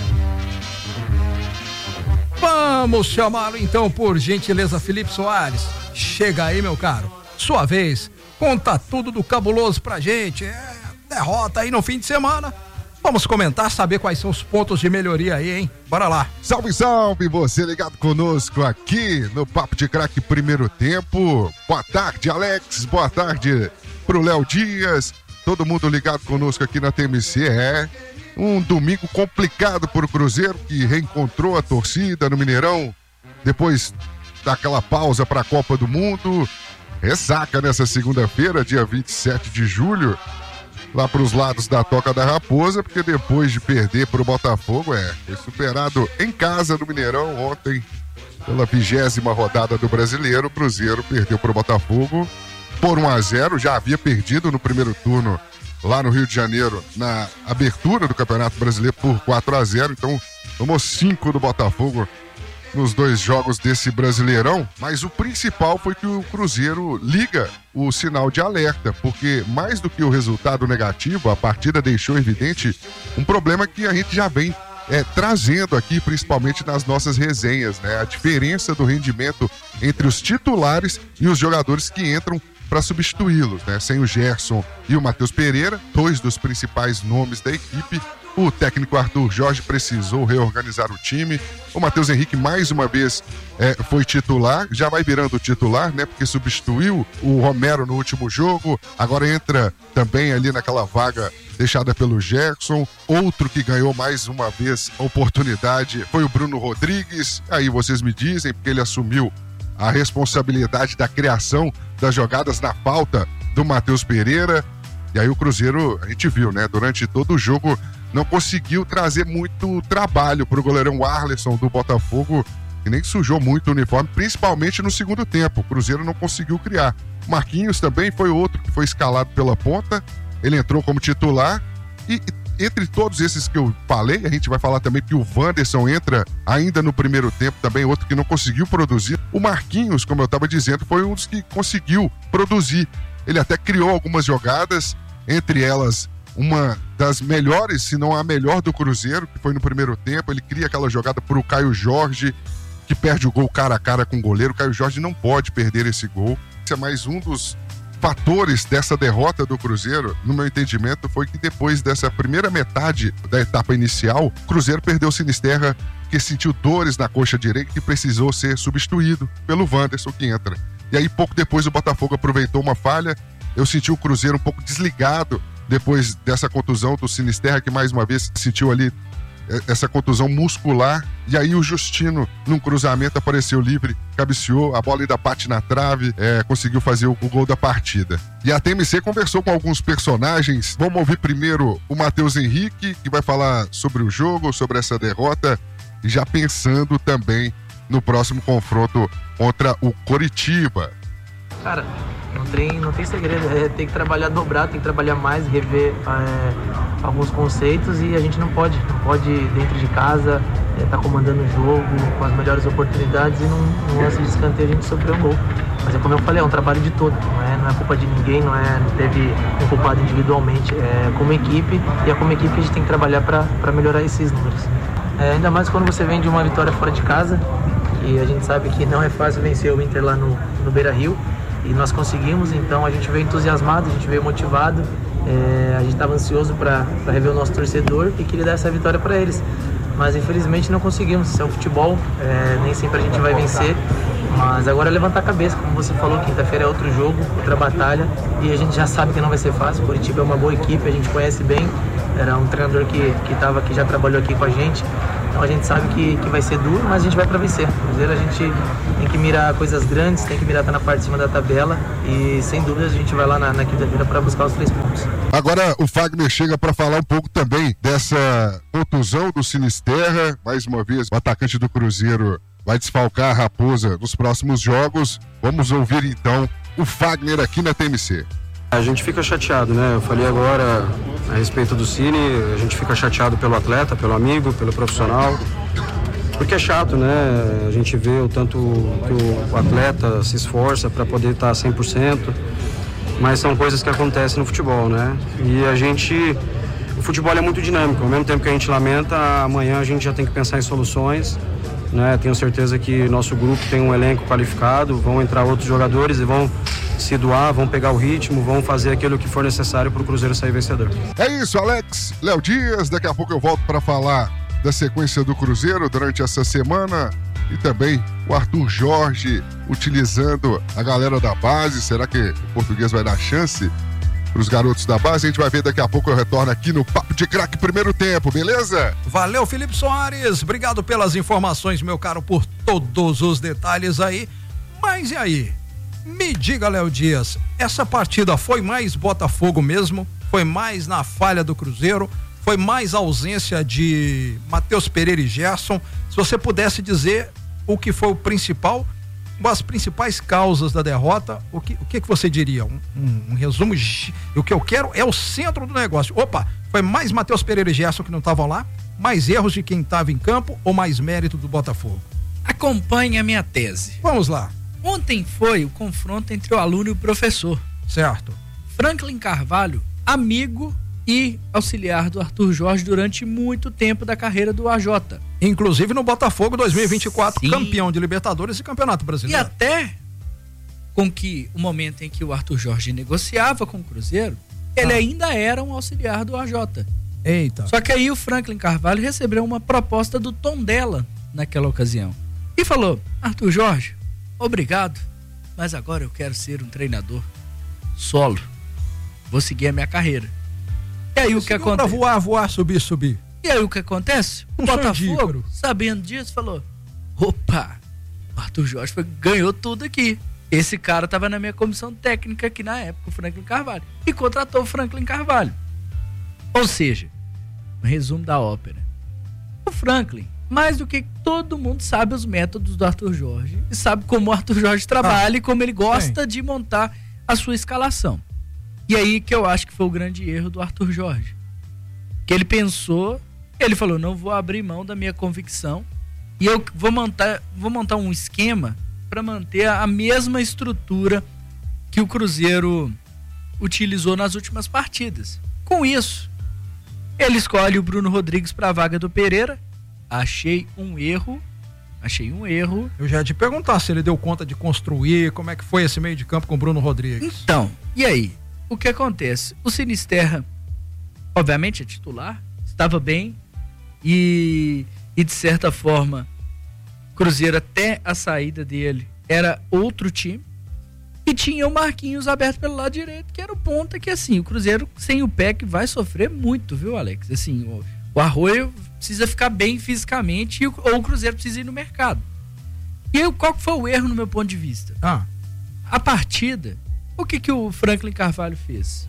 Vamos chamá-lo então, por gentileza, Felipe Soares. Chega aí, meu caro. Sua vez. Conta tudo do cabuloso pra gente. É, derrota aí no fim de semana. Vamos comentar, saber quais são os pontos de melhoria aí, hein? Bora lá. Salve, salve, você ligado conosco aqui no Papo de Craque Primeiro Tempo. Boa tarde, Alex. Boa tarde pro Léo Dias. Todo mundo ligado conosco aqui na T M C. É um domingo complicado pro Cruzeiro, que reencontrou a torcida no Mineirão depois daquela pausa pra Copa do Mundo. Ressaca nessa segunda-feira, dia vinte e sete de julho. Lá para os lados da Toca da Raposa, porque depois de perder para o Botafogo, é, foi superado em casa no Mineirão ontem, pela vigésima rodada do Brasileiro. O Cruzeiro perdeu para o Botafogo por um a zero, já havia perdido no primeiro turno lá no Rio de Janeiro, na abertura do Campeonato Brasileiro por quatro a zero, então tomou cinco do Botafogo nos dois jogos desse Brasileirão, mas o principal foi que o Cruzeiro liga o sinal de alerta, porque mais do que o resultado negativo, a partida deixou evidente um problema que a gente já vem é, trazendo aqui, principalmente nas nossas resenhas, né? A diferença do rendimento entre os titulares e os jogadores que entram para substituí-los, né? Sem o Gerson e o Matheus Pereira, dois dos principais nomes da equipe. O técnico Arthur Jorge precisou reorganizar o time. O Matheus Henrique, mais uma vez, é, foi titular. Já vai virando titular, né? Porque substituiu o Romero no último jogo. Agora entra também ali naquela vaga deixada pelo Gerson. Outro que ganhou mais uma vez a oportunidade foi o Bruno Rodrigues. Aí vocês me dizem, porque ele assumiu a responsabilidade da criação das jogadas na falta do Matheus Pereira. E aí o Cruzeiro, a gente viu, né? Durante todo o jogo não conseguiu trazer muito trabalho pro goleirão Arleson do Botafogo, que nem sujou muito o uniforme, principalmente no segundo tempo. O Cruzeiro não conseguiu criar. Marquinhos também foi outro que foi escalado pela ponta. Ele entrou como titular e entre todos esses que eu falei, a gente vai falar também que o Wanderson entra ainda no primeiro tempo, também outro que não conseguiu produzir. O Marquinhos, como eu estava dizendo, foi um dos que conseguiu produzir. Ele até criou algumas jogadas, entre elas uma das melhores, se não a melhor do Cruzeiro, que foi no primeiro tempo. Ele cria aquela jogada pro Caio Jorge, que perde o gol cara a cara com o goleiro. O Caio Jorge não pode perder esse gol. Esse é mais um dos fatores dessa derrota do Cruzeiro, no meu entendimento, foi que depois dessa primeira metade da etapa inicial, o Cruzeiro perdeu o Sinisterra, que sentiu dores na coxa direita e precisou ser substituído pelo Wanderson, que entra. E aí pouco depois o Botafogo aproveitou uma falha. Eu senti o Cruzeiro um pouco desligado depois dessa contusão do Sinisterra, que mais uma vez sentiu ali essa contusão muscular. E aí o Justino, num cruzamento, apareceu livre, cabeceou, a bola ainda bate na trave, é, conseguiu fazer o, o gol da partida. E a T M C conversou com alguns personagens. Vamos ouvir primeiro o Matheus Henrique, que vai falar sobre o jogo, sobre essa derrota, e já pensando também no próximo confronto contra o Coritiba. Cara, não tem, não tem segredo, é, tem que trabalhar dobrado, tem que trabalhar mais, rever é, alguns conceitos, e a gente não pode, não pode dentro de casa estar é, tá comandando o jogo com as melhores oportunidades e num lance de escanteio a gente sofreu um gol. Mas é como eu falei, é um trabalho de todo, não é, não é culpa de ninguém, não, é, não teve um culpado individualmente, é como equipe, e é como equipe que a gente tem que trabalhar para melhorar esses números. É, ainda mais quando você vem de uma vitória fora de casa, e a gente sabe que não é fácil vencer o Inter lá no, no Beira-Rio. E nós conseguimos, então a gente veio entusiasmado, a gente veio motivado, é, a gente estava ansioso para rever o nosso torcedor e queria dar essa vitória para eles. Mas infelizmente não conseguimos, isso é o futebol, é, nem sempre a gente vai vencer, mas agora é levantar a cabeça, como você falou, quinta-feira é outro jogo, outra batalha, e a gente já sabe que não vai ser fácil. O Coritiba é uma boa equipe, a gente conhece bem, era um treinador que, que, tava, que já trabalhou aqui com a gente. Então a gente sabe que, que vai ser duro, mas a gente vai para vencer. O Cruzeiro a gente tem que mirar coisas grandes, tem que mirar estar na parte de cima da tabela e sem dúvida a gente vai lá na, na quinta-feira para buscar os três pontos. Agora o Fagner chega para falar um pouco também dessa contusão do Sinisterra. Mais uma vez, o atacante do Cruzeiro vai desfalcar a Raposa nos próximos jogos. Vamos ouvir então o Fagner aqui na T M C. A gente fica chateado, né? Eu falei agora a respeito do Cine, a gente fica chateado pelo atleta, pelo amigo, pelo profissional, porque é chato, né? A gente vê o tanto que o atleta se esforça para poder estar cem por cento, mas são coisas que acontecem no futebol, né? E a gente, o futebol é muito dinâmico, ao mesmo tempo que a gente lamenta, amanhã a gente já tem que pensar em soluções, né? Tenho certeza que nosso grupo tem um elenco qualificado, vão entrar outros jogadores e vão se doar, vão pegar o ritmo, vão fazer aquilo que for necessário para o Cruzeiro sair vencedor. É isso, Alex. Léo Dias, daqui a pouco eu volto para falar da sequência do Cruzeiro durante essa semana e também o Arthur Jorge utilizando a galera da base. Será que o Português vai dar chance para os garotos da base? A gente vai ver daqui a pouco. Eu retorno aqui no Papo de Craque primeiro tempo, beleza? Valeu, Felipe Soares. Obrigado pelas informações, meu caro, por todos os detalhes aí. Mas e aí? Me diga, Léo Dias, essa partida foi mais Botafogo mesmo? Foi mais na falha do Cruzeiro? Foi mais ausência de Matheus Pereira e Gerson? Se você pudesse dizer o que foi o principal, as principais causas da derrota, o que, o que, que você diria? Um, um, um resumo, o que eu quero é o centro do negócio. Opa, foi mais Matheus Pereira e Gerson que não estavam lá? Mais erros de quem estava em campo ou mais mérito do Botafogo? Acompanhe a minha tese. Vamos lá. Ontem foi o confronto entre o aluno e o professor. Certo. Franklin Carvalho, amigo e auxiliar do Arthur Jorge durante muito tempo da carreira do A J. Inclusive no Botafogo dois mil e vinte e quatro, Sim. campeão de Libertadores e Campeonato Brasileiro. E até com que o momento em que o Arthur Jorge negociava com o Cruzeiro, ele ah. ainda era um auxiliar do A J. Eita. Só que aí o Franklin Carvalho recebeu uma proposta do Tondela naquela ocasião. E falou: Arthur Jorge, obrigado, mas agora eu quero ser um treinador solo. Vou seguir a minha carreira. E aí o que acontece? Pra voar, voar, subir, subir. E aí o que acontece? O Um Botafogo, sabendo disso, falou: opa, o Arthur Jorge foi, ganhou tudo aqui. Esse cara tava na minha comissão técnica aqui na época, o Franklin Carvalho. E contratou o Franklin Carvalho. Ou seja, um resumo da ópera. O Franklin, mais do que todo mundo, sabe os métodos do Arthur Jorge e sabe como o Arthur Jorge trabalha ah, e como ele gosta bem. de montar a sua escalação. E aí que eu acho que foi o grande erro do Arthur Jorge. Que ele pensou, ele falou: não vou abrir mão da minha convicção e eu vou montar, vou montar um esquema para manter a mesma estrutura que o Cruzeiro utilizou nas últimas partidas. Com isso, ele escolhe o Bruno Rodrigues para a vaga do Pereira. Achei um erro, achei um erro. Eu já ia te perguntar se ele deu conta de construir, como é que foi esse meio de campo com o Bruno Rodrigues. Então, e aí? O que acontece? O Sinisterra, obviamente é titular, estava bem e, e de certa forma, Cruzeiro até a saída dele era outro time. E tinha o Marquinhos aberto pelo lado direito, que era o ponta que, assim, o Cruzeiro sem o P E C vai sofrer muito, viu, Alex? Assim, o, o Arroio precisa ficar bem fisicamente e o, ou o Cruzeiro precisa ir no mercado. E aí, qual foi o erro no meu ponto de vista? Ah. A partida, o que que o Franklin Carvalho fez?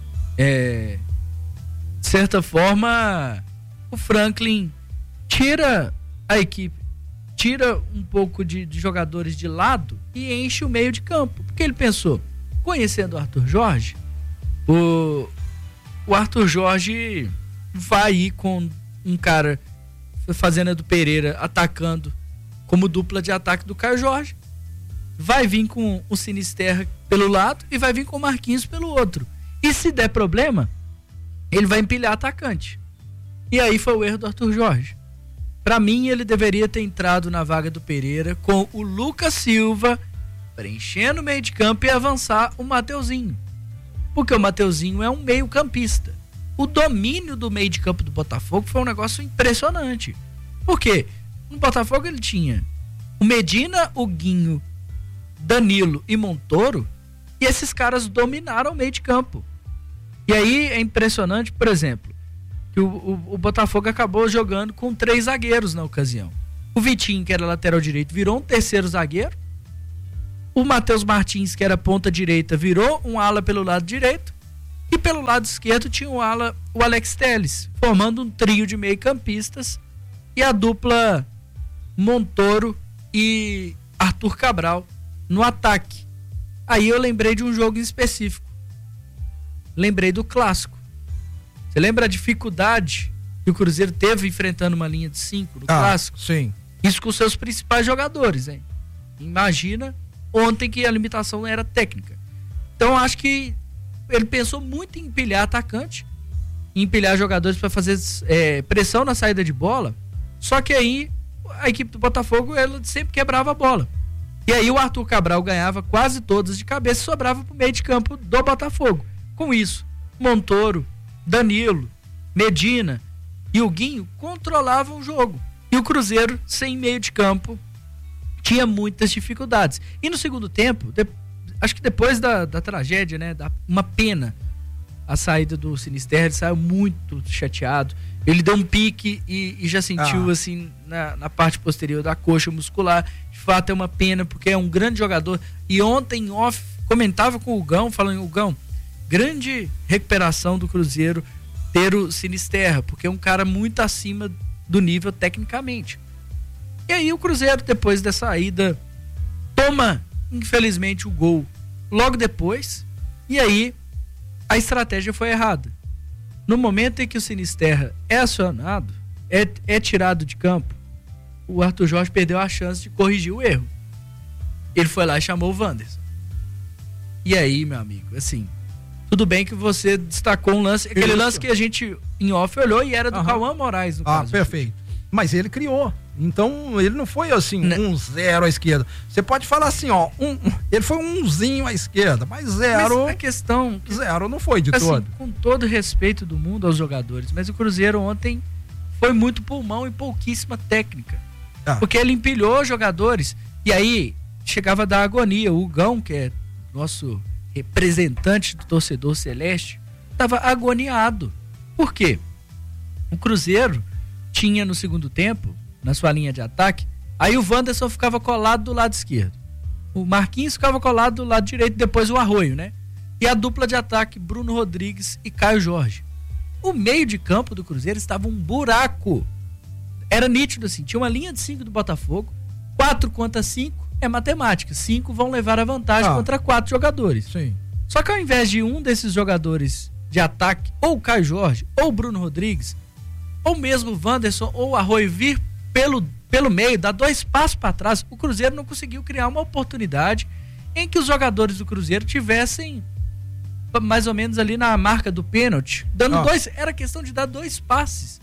É, de certa forma, o Franklin tira a equipe, tira um pouco de, de jogadores de lado e enche o meio de campo. Porque ele pensou, conhecendo o Arthur Jorge, o, o Arthur Jorge vai ir com um cara fazendo a do Pereira, atacando como dupla de ataque do Caio Jorge, vai vir com o Sinisterra pelo lado e vai vir com o Marquinhos pelo outro. E se der problema, ele vai empilhar atacante. E aí foi o erro do Arthur Jorge. Pra mim, ele deveria ter entrado na vaga do Pereira com o Lucas Silva preenchendo o meio de campo e avançar o Mateuzinho. Porque o Mateuzinho é um meio campista. O domínio do meio de campo do Botafogo foi um negócio impressionante. Por quê? No Botafogo ele tinha o Medina, o Guinho, Danilo e Montoro, e esses caras dominaram o meio de campo. E aí é impressionante, por exemplo, que o, o, o Botafogo acabou jogando com três zagueiros na ocasião. O Vitinho, que era lateral direito, virou um terceiro zagueiro. O Matheus Martins, que era ponta direita, virou um ala pelo lado direito. E pelo lado esquerdo tinha o ala, o Alex Telles, formando um trio de meio-campistas. E a dupla Montoro e Arthur Cabral no ataque. Aí eu lembrei de um jogo em específico. Lembrei do clássico. Você lembra a dificuldade que o Cruzeiro teve enfrentando uma linha de cinco no ah, clássico? Sim. Isso com seus principais jogadores, hein? Imagina ontem que a limitação era técnica. Então eu acho que ele pensou muito em empilhar atacante, em empilhar jogadores para fazer é, pressão na saída de bola. Só que aí a equipe do Botafogo ela sempre quebrava a bola. E aí o Arthur Cabral ganhava quase todas de cabeça e sobrava pro meio de campo do Botafogo. Com isso, Montoro, Danilo, Medina e o Guinho controlavam o jogo. E o Cruzeiro, sem meio de campo, tinha muitas dificuldades. E no segundo tempo, de, acho que depois da, da tragédia, né, da, uma pena, a saída do Sinisterra, ele saiu muito chateado. Ele deu um pique e, e já sentiu, ah. assim, na, na parte posterior da coxa muscular. De fato, é uma pena, porque é um grande jogador. E ontem, off, comentava com o Gão, falando, o Gão, grande recuperação do Cruzeiro ter o Sinisterra, porque é um cara muito acima do nível tecnicamente. E aí o Cruzeiro, depois dessa ida, toma, infelizmente, o gol logo depois, e aí a estratégia foi errada. No momento em que o Sinisterra é acionado, é, é tirado de campo, o Arthur Jorge perdeu a chance de corrigir o erro. Ele foi lá e chamou o Wanderson. E aí, meu amigo, assim, tudo bem que você destacou um lance, aquele Isso. lance que a gente em off olhou e era do uhum. Cauã Moraes, no ah, caso. Ah, perfeito. Mas ele criou. Então, ele não foi assim, não. um zero à esquerda. Você pode falar assim, ó, um, ele foi um umzinho à esquerda, mas zero... Mas a questão... Zero não foi de assim, todo. Com todo respeito do mundo aos jogadores, mas o Cruzeiro ontem foi muito pulmão e pouquíssima técnica. Ah. Porque ele empilhou jogadores, e aí chegava da agonia. O Gão, que é nosso representante do torcedor celeste, estava agoniado. Por quê? O Cruzeiro tinha no segundo tempo, na sua linha de ataque, aí o Wanderson ficava colado do lado esquerdo, o Marquinhos ficava colado do lado direito, depois o Arroio, né? E a dupla de ataque, Bruno Rodrigues e Caio Jorge. O meio de campo do Cruzeiro estava um buraco. Era nítido assim, tinha uma linha de cinco do Botafogo, quatro contra cinco é matemática, cinco vão levar a vantagem ah. contra quatro jogadores. Sim. Só que ao invés de um desses jogadores de ataque, ou o Caio Jorge, ou o Bruno Rodrigues, ou mesmo o Wanderson ou o Arroio vir pelo, pelo meio, dar dois passos para trás, o Cruzeiro não conseguiu criar uma oportunidade em que os jogadores do Cruzeiro tivessem mais ou menos ali na marca do pênalti, dando ah. dois, era questão de dar dois passes.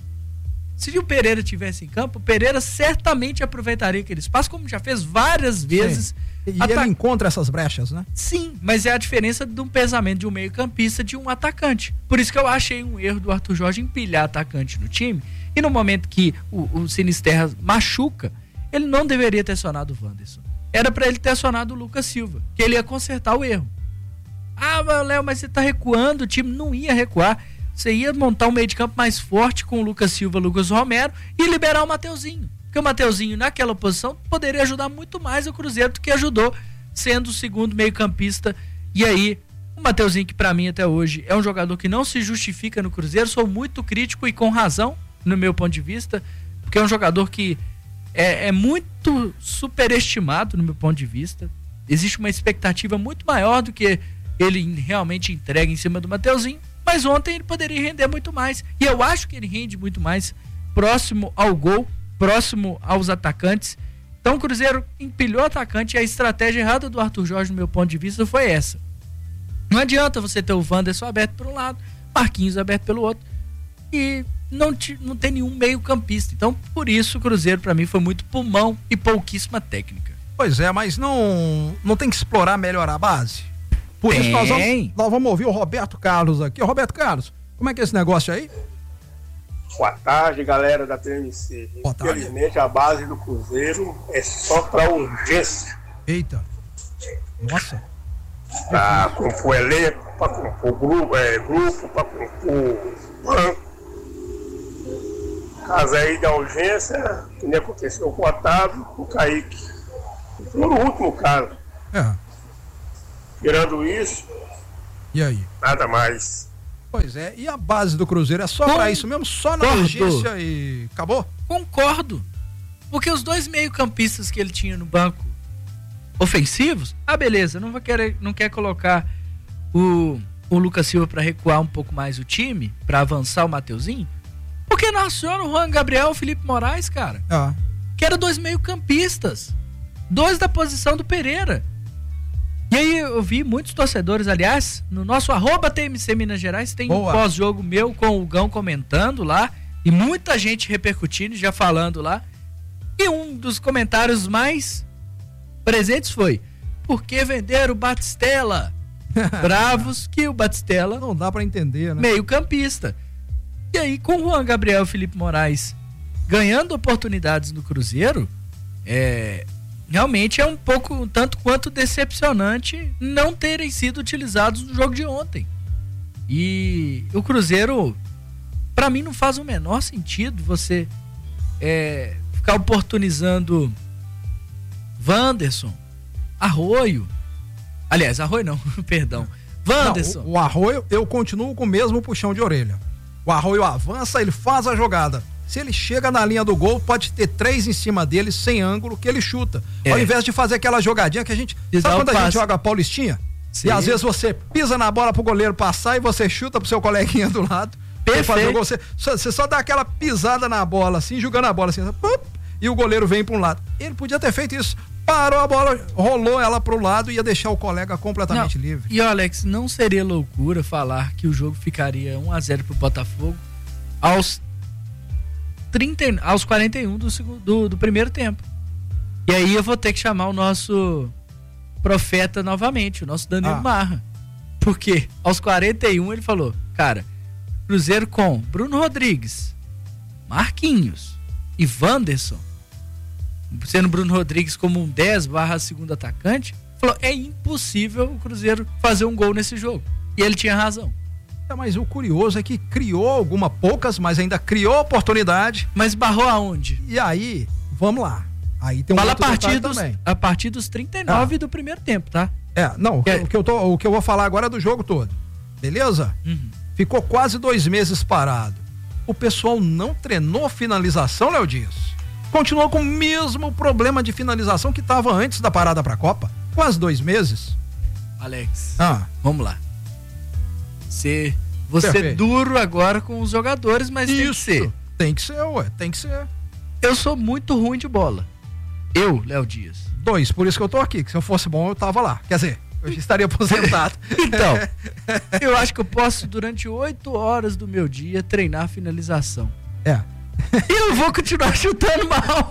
Se o Pereira tivesse em campo, o Pereira certamente aproveitaria aquele espaço, como já fez várias vezes. Sim. E Ata... ele encontra essas brechas, né? Sim, mas é a diferença de um pensamento de um meio-campista de um atacante. Por isso que eu achei um erro do Arthur Jorge empilhar atacante no time. E no momento que o, o Sinisterra machuca, ele não deveria ter acionado o Wanderson. Era para ele ter acionado o Lucas Silva, que ele ia consertar o erro. Ah, Léo, mas você tá recuando, o time não ia recuar. Você ia montar um meio de campo mais forte com o Lucas Silva, Lucas Romero e liberar o Mateuzinho. Porque o Mateuzinho, naquela posição, poderia ajudar muito mais o Cruzeiro do que ajudou, sendo o segundo meio-campista. E aí, o Mateuzinho, que pra mim até hoje é um jogador que não se justifica no Cruzeiro, sou muito crítico e com razão, no meu ponto de vista, porque é um jogador que é, é muito superestimado, no meu ponto de vista. Existe uma expectativa muito maior do que ele realmente entrega em cima do Mateuzinho, mas ontem ele poderia render muito mais. E eu acho que ele rende muito mais próximo ao gol, próximo aos atacantes. Então o Cruzeiro empilhou o atacante e a estratégia errada do Arthur Jorge, no meu ponto de vista, foi essa. Não adianta você ter o Wanderson aberto por um lado, Marquinhos aberto pelo outro e não, te, não tem nenhum meio campista. Então por isso o Cruzeiro para mim foi muito pulmão e pouquíssima técnica. Pois é, mas não, não tem que explorar melhor a base? Por tem. Isso nós vamos, nós vamos ouvir o Roberto Carlos aqui. Ô, Roberto Carlos, como é que é esse negócio aí? Boa tarde, galera da T M C. Boa tarde. Infelizmente, a base do Cruzeiro é só para urgência. Eita. Nossa. Para compor elenco, para compor grupo, é, grupo para compor banco. caso aí da urgência, que nem aconteceu com o Otávio, com o Kaique. Foi no último caso. É. Tirando isso, E aí? nada mais. Pois é, e a base do Cruzeiro é só pra isso mesmo? Só na Concordo. urgência e acabou? Concordo. Porque os dois meio-campistas que ele tinha no banco ofensivos, ah, beleza, não vai querer, não quer colocar o, o Lucas Silva pra recuar um pouco mais o time, pra avançar o Mateuzinho, porque não aciona o Juan Gabriel e o Felipe Moraes, cara. Ah. Que eram dois meio-campistas. Dois da posição do Pereira. E aí eu vi muitos torcedores, aliás, no nosso arroba T M C Minas Gerais, tem Boa. um pós-jogo meu com o Gão comentando lá, e muita gente repercutindo, já falando lá. E um dos comentários mais presentes foi: por que vender o Batistella? Bravos que o Batistella Não dá pra entender, né? meio-campista. E aí, com o Juan Gabriel e Felipe Moraes ganhando oportunidades no Cruzeiro, é, realmente é um pouco, um tanto quanto decepcionante não terem sido utilizados no jogo de ontem. E o Cruzeiro, pra mim, não faz o menor sentido você é, ficar oportunizando Wanderson, Arroio. Aliás, Arroio não, perdão. Wanderson. Não, o, o Arroio, eu continuo com o mesmo puxão de orelha. O Arroio avança, ele faz a jogada. Se ele chega na linha do gol, pode ter três em cima dele, sem ângulo, que ele chuta. É. Ao invés de fazer aquela jogadinha que a gente... E dá Sabe o quando a gente passe. joga Paulistinha? Sim. E às vezes você pisa na bola pro goleiro passar e você chuta pro seu coleguinha do lado. Perfeito. Fazer o gol. Você, só- você só dá aquela pisada na bola, assim, jogando a bola assim, pum, e o goleiro vem pra um lado. Ele podia ter feito isso. Parou a bola, rolou ela pro lado e ia deixar o colega completamente Não, livre. E ó, Alex, não seria loucura falar que o jogo ficaria um a zero pro Botafogo aos trinta, aos quarenta e um do, segundo, do, do primeiro tempo. E aí eu vou ter que chamar o nosso profeta novamente, o nosso Danilo Ah. Marra. Porque aos quarenta e um ele falou: cara, Cruzeiro com Bruno Rodrigues, Marquinhos e Wanderson, sendo Bruno Rodrigues como um dez barra segundo atacante, falou: é impossível o Cruzeiro fazer um gol nesse jogo. E ele tinha razão. É, mas o curioso é que criou alguma, poucas, mas ainda criou oportunidade. Mas barrou aonde? E aí, vamos lá. Aí tem um Fala a outro partir, detalhe dos, também. a partir dos trinta e nove do primeiro tempo, tá? É, não, o que, É. o que eu tô, o que eu vou falar agora é do jogo todo. Beleza? Uhum. Ficou quase dois meses parado. O pessoal não treinou finalização, Léo Dias. Continuou com o mesmo problema de finalização que estava antes da parada pra Copa. Quase dois meses. Alex, Ah, vamos lá. Você, você Perfeito. duro agora com os jogadores, mas tem que isso. ser. Tem que ser, ué. Tem que ser. Eu sou muito ruim de bola. Eu, Léo Dias. Dois, por isso que eu tô aqui. Que se eu fosse bom, eu tava lá. Quer dizer, eu já estaria aposentado. Então, eu acho que eu posso, durante oito horas do meu dia, treinar finalização. É. E eu vou continuar chutando mal.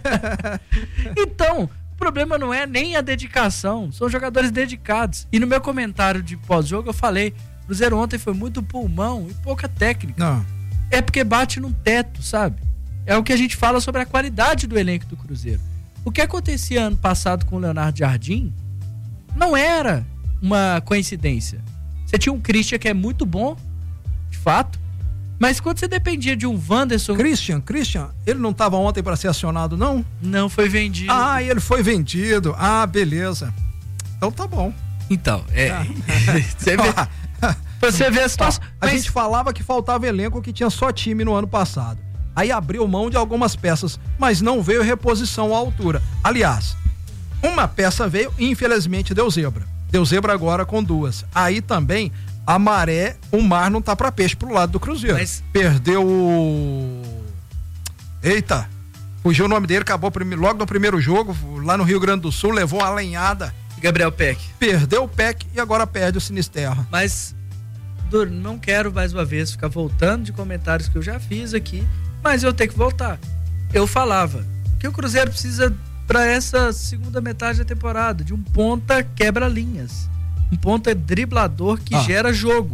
Então, o problema não é nem a dedicação. São jogadores dedicados. E no meu comentário de pós-jogo eu falei: Cruzeiro ontem foi muito pulmão e pouca técnica. Não. É porque bate num teto, sabe? É o que a gente fala sobre a qualidade do elenco do Cruzeiro. O que acontecia ano passado com o Leonardo Jardim não era uma coincidência. Você tinha um Christian que é muito bom, de fato, mas quando você dependia de um Wanderson... Christian, Christian, ele não tava ontem para ser acionado, não? Não foi vendido. Ah, ele foi vendido. Ah, beleza. Então tá bom. Então, é... Ah. você vê, você vê a situação... A mas- gente falava que faltava elenco, que tinha só time no ano passado. Aí abriu mão de algumas peças, mas não veio reposição à altura. Aliás, uma peça veio e infelizmente deu zebra. Deu zebra agora com duas. Aí também a maré, o mar não tá pra peixe pro lado do Cruzeiro. Mas- Perdeu o... Eita, fugiu o nome dele, acabou prime- logo no primeiro jogo, lá no Rio Grande do Sul, levou uma lenhada. Gabriel Peck. Perdeu o P E C e agora perde o Sinisterra. Mas Dur, não quero mais uma vez ficar voltando de comentários que eu já fiz aqui, mas eu tenho que voltar. Eu falava que o Cruzeiro precisa, para essa segunda metade da temporada, de um ponta quebra-linhas, um ponta driblador que Ah. gera jogo.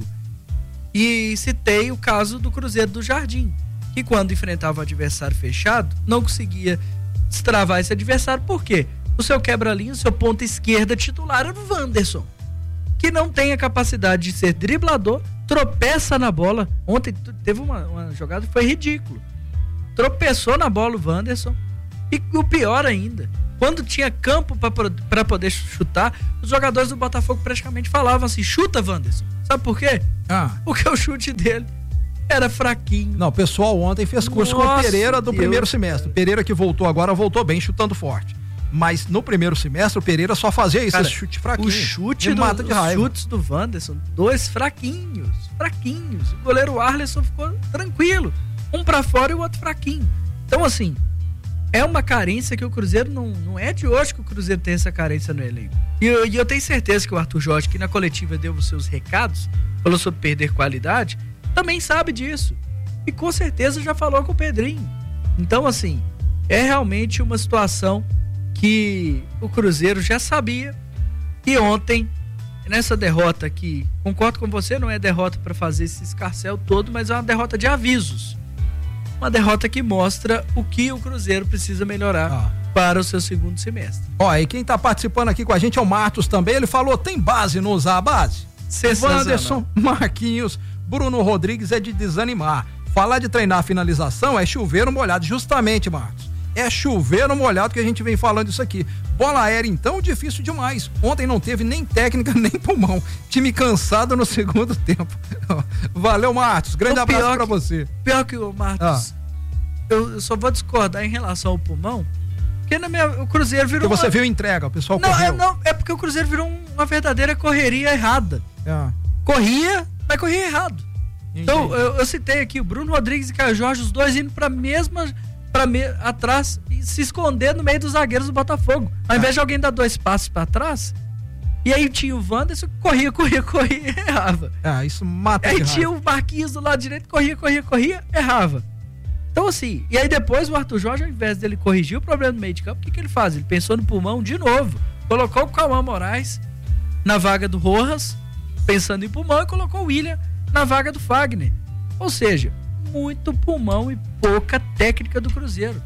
E citei o caso do Cruzeiro do Jardim, que quando enfrentava o adversário fechado, não conseguia destravar esse adversário. Por quê? O seu quebra-linhas, o seu ponta esquerda titular era o Wanderson, que não tem a capacidade de ser driblador, tropeça na bola. Ontem teve uma, uma jogada que foi ridículo. tropeçou na bola o Wanderson. E o pior ainda, quando tinha campo para poder chutar, os jogadores do Botafogo praticamente falavam assim: chuta, Wanderson. Sabe por quê? Ah. Porque o chute dele era fraquinho. Não, o pessoal ontem fez curso Nossa, com o Pereira do Deus, primeiro semestre. cara. Pereira que voltou agora, voltou bem, chutando forte. Mas no primeiro semestre o Pereira só fazia isso, Cara, esse chute fraquinho. O chute Ele do, mata de os raiva. chutes do Wanderson, dois fraquinhos, fraquinhos. O goleiro Arleson ficou tranquilo. Um pra fora e o outro fraquinho. Então, assim, é uma carência que o Cruzeiro não, não é de hoje que o Cruzeiro tem essa carência no elenco. E eu, e eu tenho certeza que o Arthur Jorge, que na coletiva deu os seus recados, falou sobre perder qualidade, também sabe disso. E com certeza já falou com o Pedrinho. Então, assim, é realmente uma situação que o Cruzeiro já sabia. E ontem, nessa derrota que, concordo com você, não é derrota para fazer esse escarcéu todo, mas é uma derrota de avisos. Uma derrota que mostra o que o Cruzeiro precisa melhorar ah. para o seu segundo semestre. Ó, e quem tá participando aqui com a gente é o Martos também. Ele falou: tem base não usar a base? Wanderson, Marquinhos, Bruno Rodrigues é de desanimar. Falar de treinar a finalização é chover no molhado, justamente, Marcos. É chover no molhado que a gente vem falando isso aqui. Bola aérea, então, difícil demais. Ontem não teve nem técnica, nem pulmão. Time cansado no segundo tempo. Valeu, Marcos. Grande o abraço pra que, você. Pior que o Marcos, ah. eu, eu só vou discordar em relação ao pulmão, porque na minha, o Cruzeiro virou... Porque você uma... viu entrega, o pessoal não, correu. É, não, é porque o Cruzeiro virou uma verdadeira correria errada. Ah. Corria, mas corria errado. Entendi. Então, eu, eu citei aqui o Bruno Rodrigues e Caio Jorge, os dois indo pra mesma... Pra me, atrás e se esconder no meio dos zagueiros do Botafogo. Ao invés ah. de alguém dar dois passos pra trás, e aí tinha o Wanderson, corria, corria, corria e errava. Ah, isso mata. Aí tinha o Marquinhos do lado direito, corria, corria, corria, errava. Então assim, e aí depois o Arthur Jorge, ao invés dele corrigir o problema do meio de campo, o que, que ele faz? Ele pensou no pulmão de novo. Colocou o Cauã Moraes na vaga do Rojas, pensando em pulmão, e colocou o William na vaga do Fagner. Ou seja, muito pulmão e pouca técnica do Cruzeiro.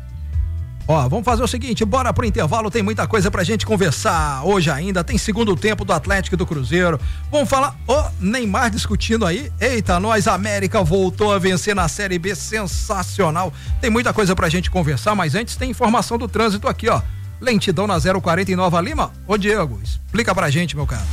Ó, vamos fazer o seguinte, bora pro intervalo, tem muita coisa pra gente conversar hoje ainda, tem segundo tempo do Atlético e do Cruzeiro. Vamos falar, ó, oh, Neymar discutindo aí, eita, nós, América voltou a vencer na Série B, sensacional. Tem muita coisa pra gente conversar, mas antes tem informação do trânsito aqui, ó. Lentidão na zero quarenta em Nova Lima. Ô Diego, explica pra gente, meu cara.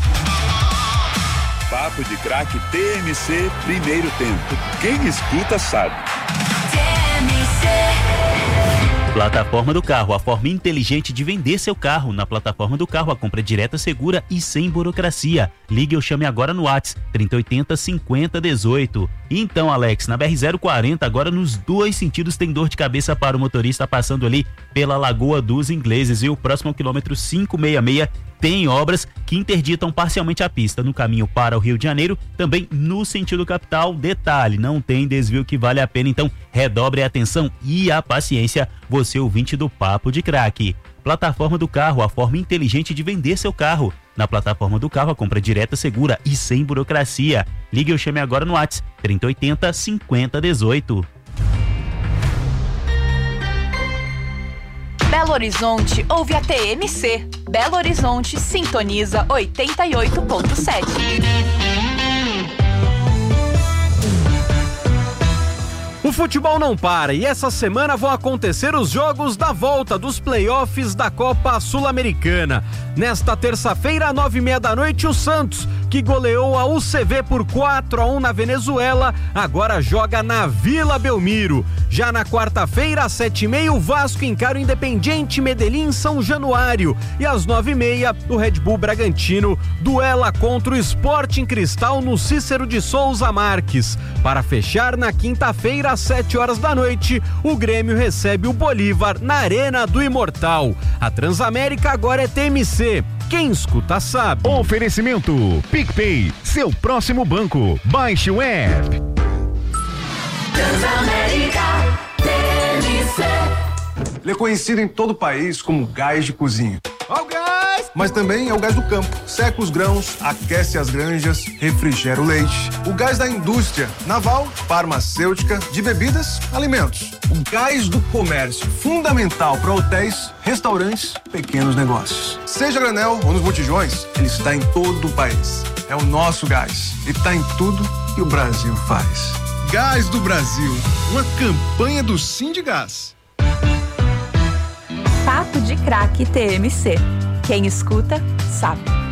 Papo de Craque T M C, primeiro tempo. Quem escuta sabe. T M C. Plataforma do Carro, a forma inteligente de vender seu carro. Na Plataforma do Carro, a compra é direta, segura e sem burocracia. Ligue ou chame agora no WhatsApp trinta e oitenta, cinquenta, dezoito. Então, Alex, na B R zero quarenta, agora nos dois sentidos tem dor de cabeça para o motorista passando ali pela Lagoa dos Ingleses. E o próximo quilômetro quinhentos e sessenta e seis tem obras que interditam parcialmente a pista no caminho para o Rio de Janeiro, também no sentido capital. Detalhe, não tem desvio que vale a pena, então redobre a atenção e a paciência, você ouvinte do Papo de Craque. Plataforma do Carro, a forma inteligente de vender seu carro. Na Plataforma do Carro, a compra direta, segura e sem burocracia. Ligue ou chame agora no WhatsApp trinta e oitenta, cinquenta, dezoito. Belo Horizonte ouve a T M C. Belo Horizonte sintoniza oitenta e oito ponto sete. O futebol não para e essa semana vão acontecer os jogos da volta dos playoffs da Copa Sul-Americana. Nesta terça-feira, nove e meia da noite, o Santos, que goleou a U C V por quatro a um na Venezuela, agora joga na Vila Belmiro. Já na quarta-feira, às sete e meia, o Vasco encara o Independiente Medellín São Januário. E às nove e meia, o Red Bull Bragantino duela contra o Sporting Cristal no Cícero de Souza Marques. Para fechar, na quinta-feira, às sete horas da noite, o Grêmio recebe o Bolívar na Arena do Imortal. A Transamérica agora é T M C. Quem escuta sabe. Oferecimento PicPay, seu próximo banco. Baixe o app. Transamérica T M C. Ele é conhecido em todo o país como gás de cozinha. Ó o gás! Mas também é o gás do campo. Seca os grãos, aquece as granjas, refrigera o leite. O gás da indústria naval, farmacêutica, de bebidas, alimentos. O gás do comércio, fundamental para hotéis, restaurantes, pequenos negócios. Seja granel ou nos botijões, ele está em todo o país. É o nosso gás e está em tudo que o Brasil faz. Gás do Brasil, uma campanha do Sindigás. Papo de Craque T M C. Quem escuta, sabe.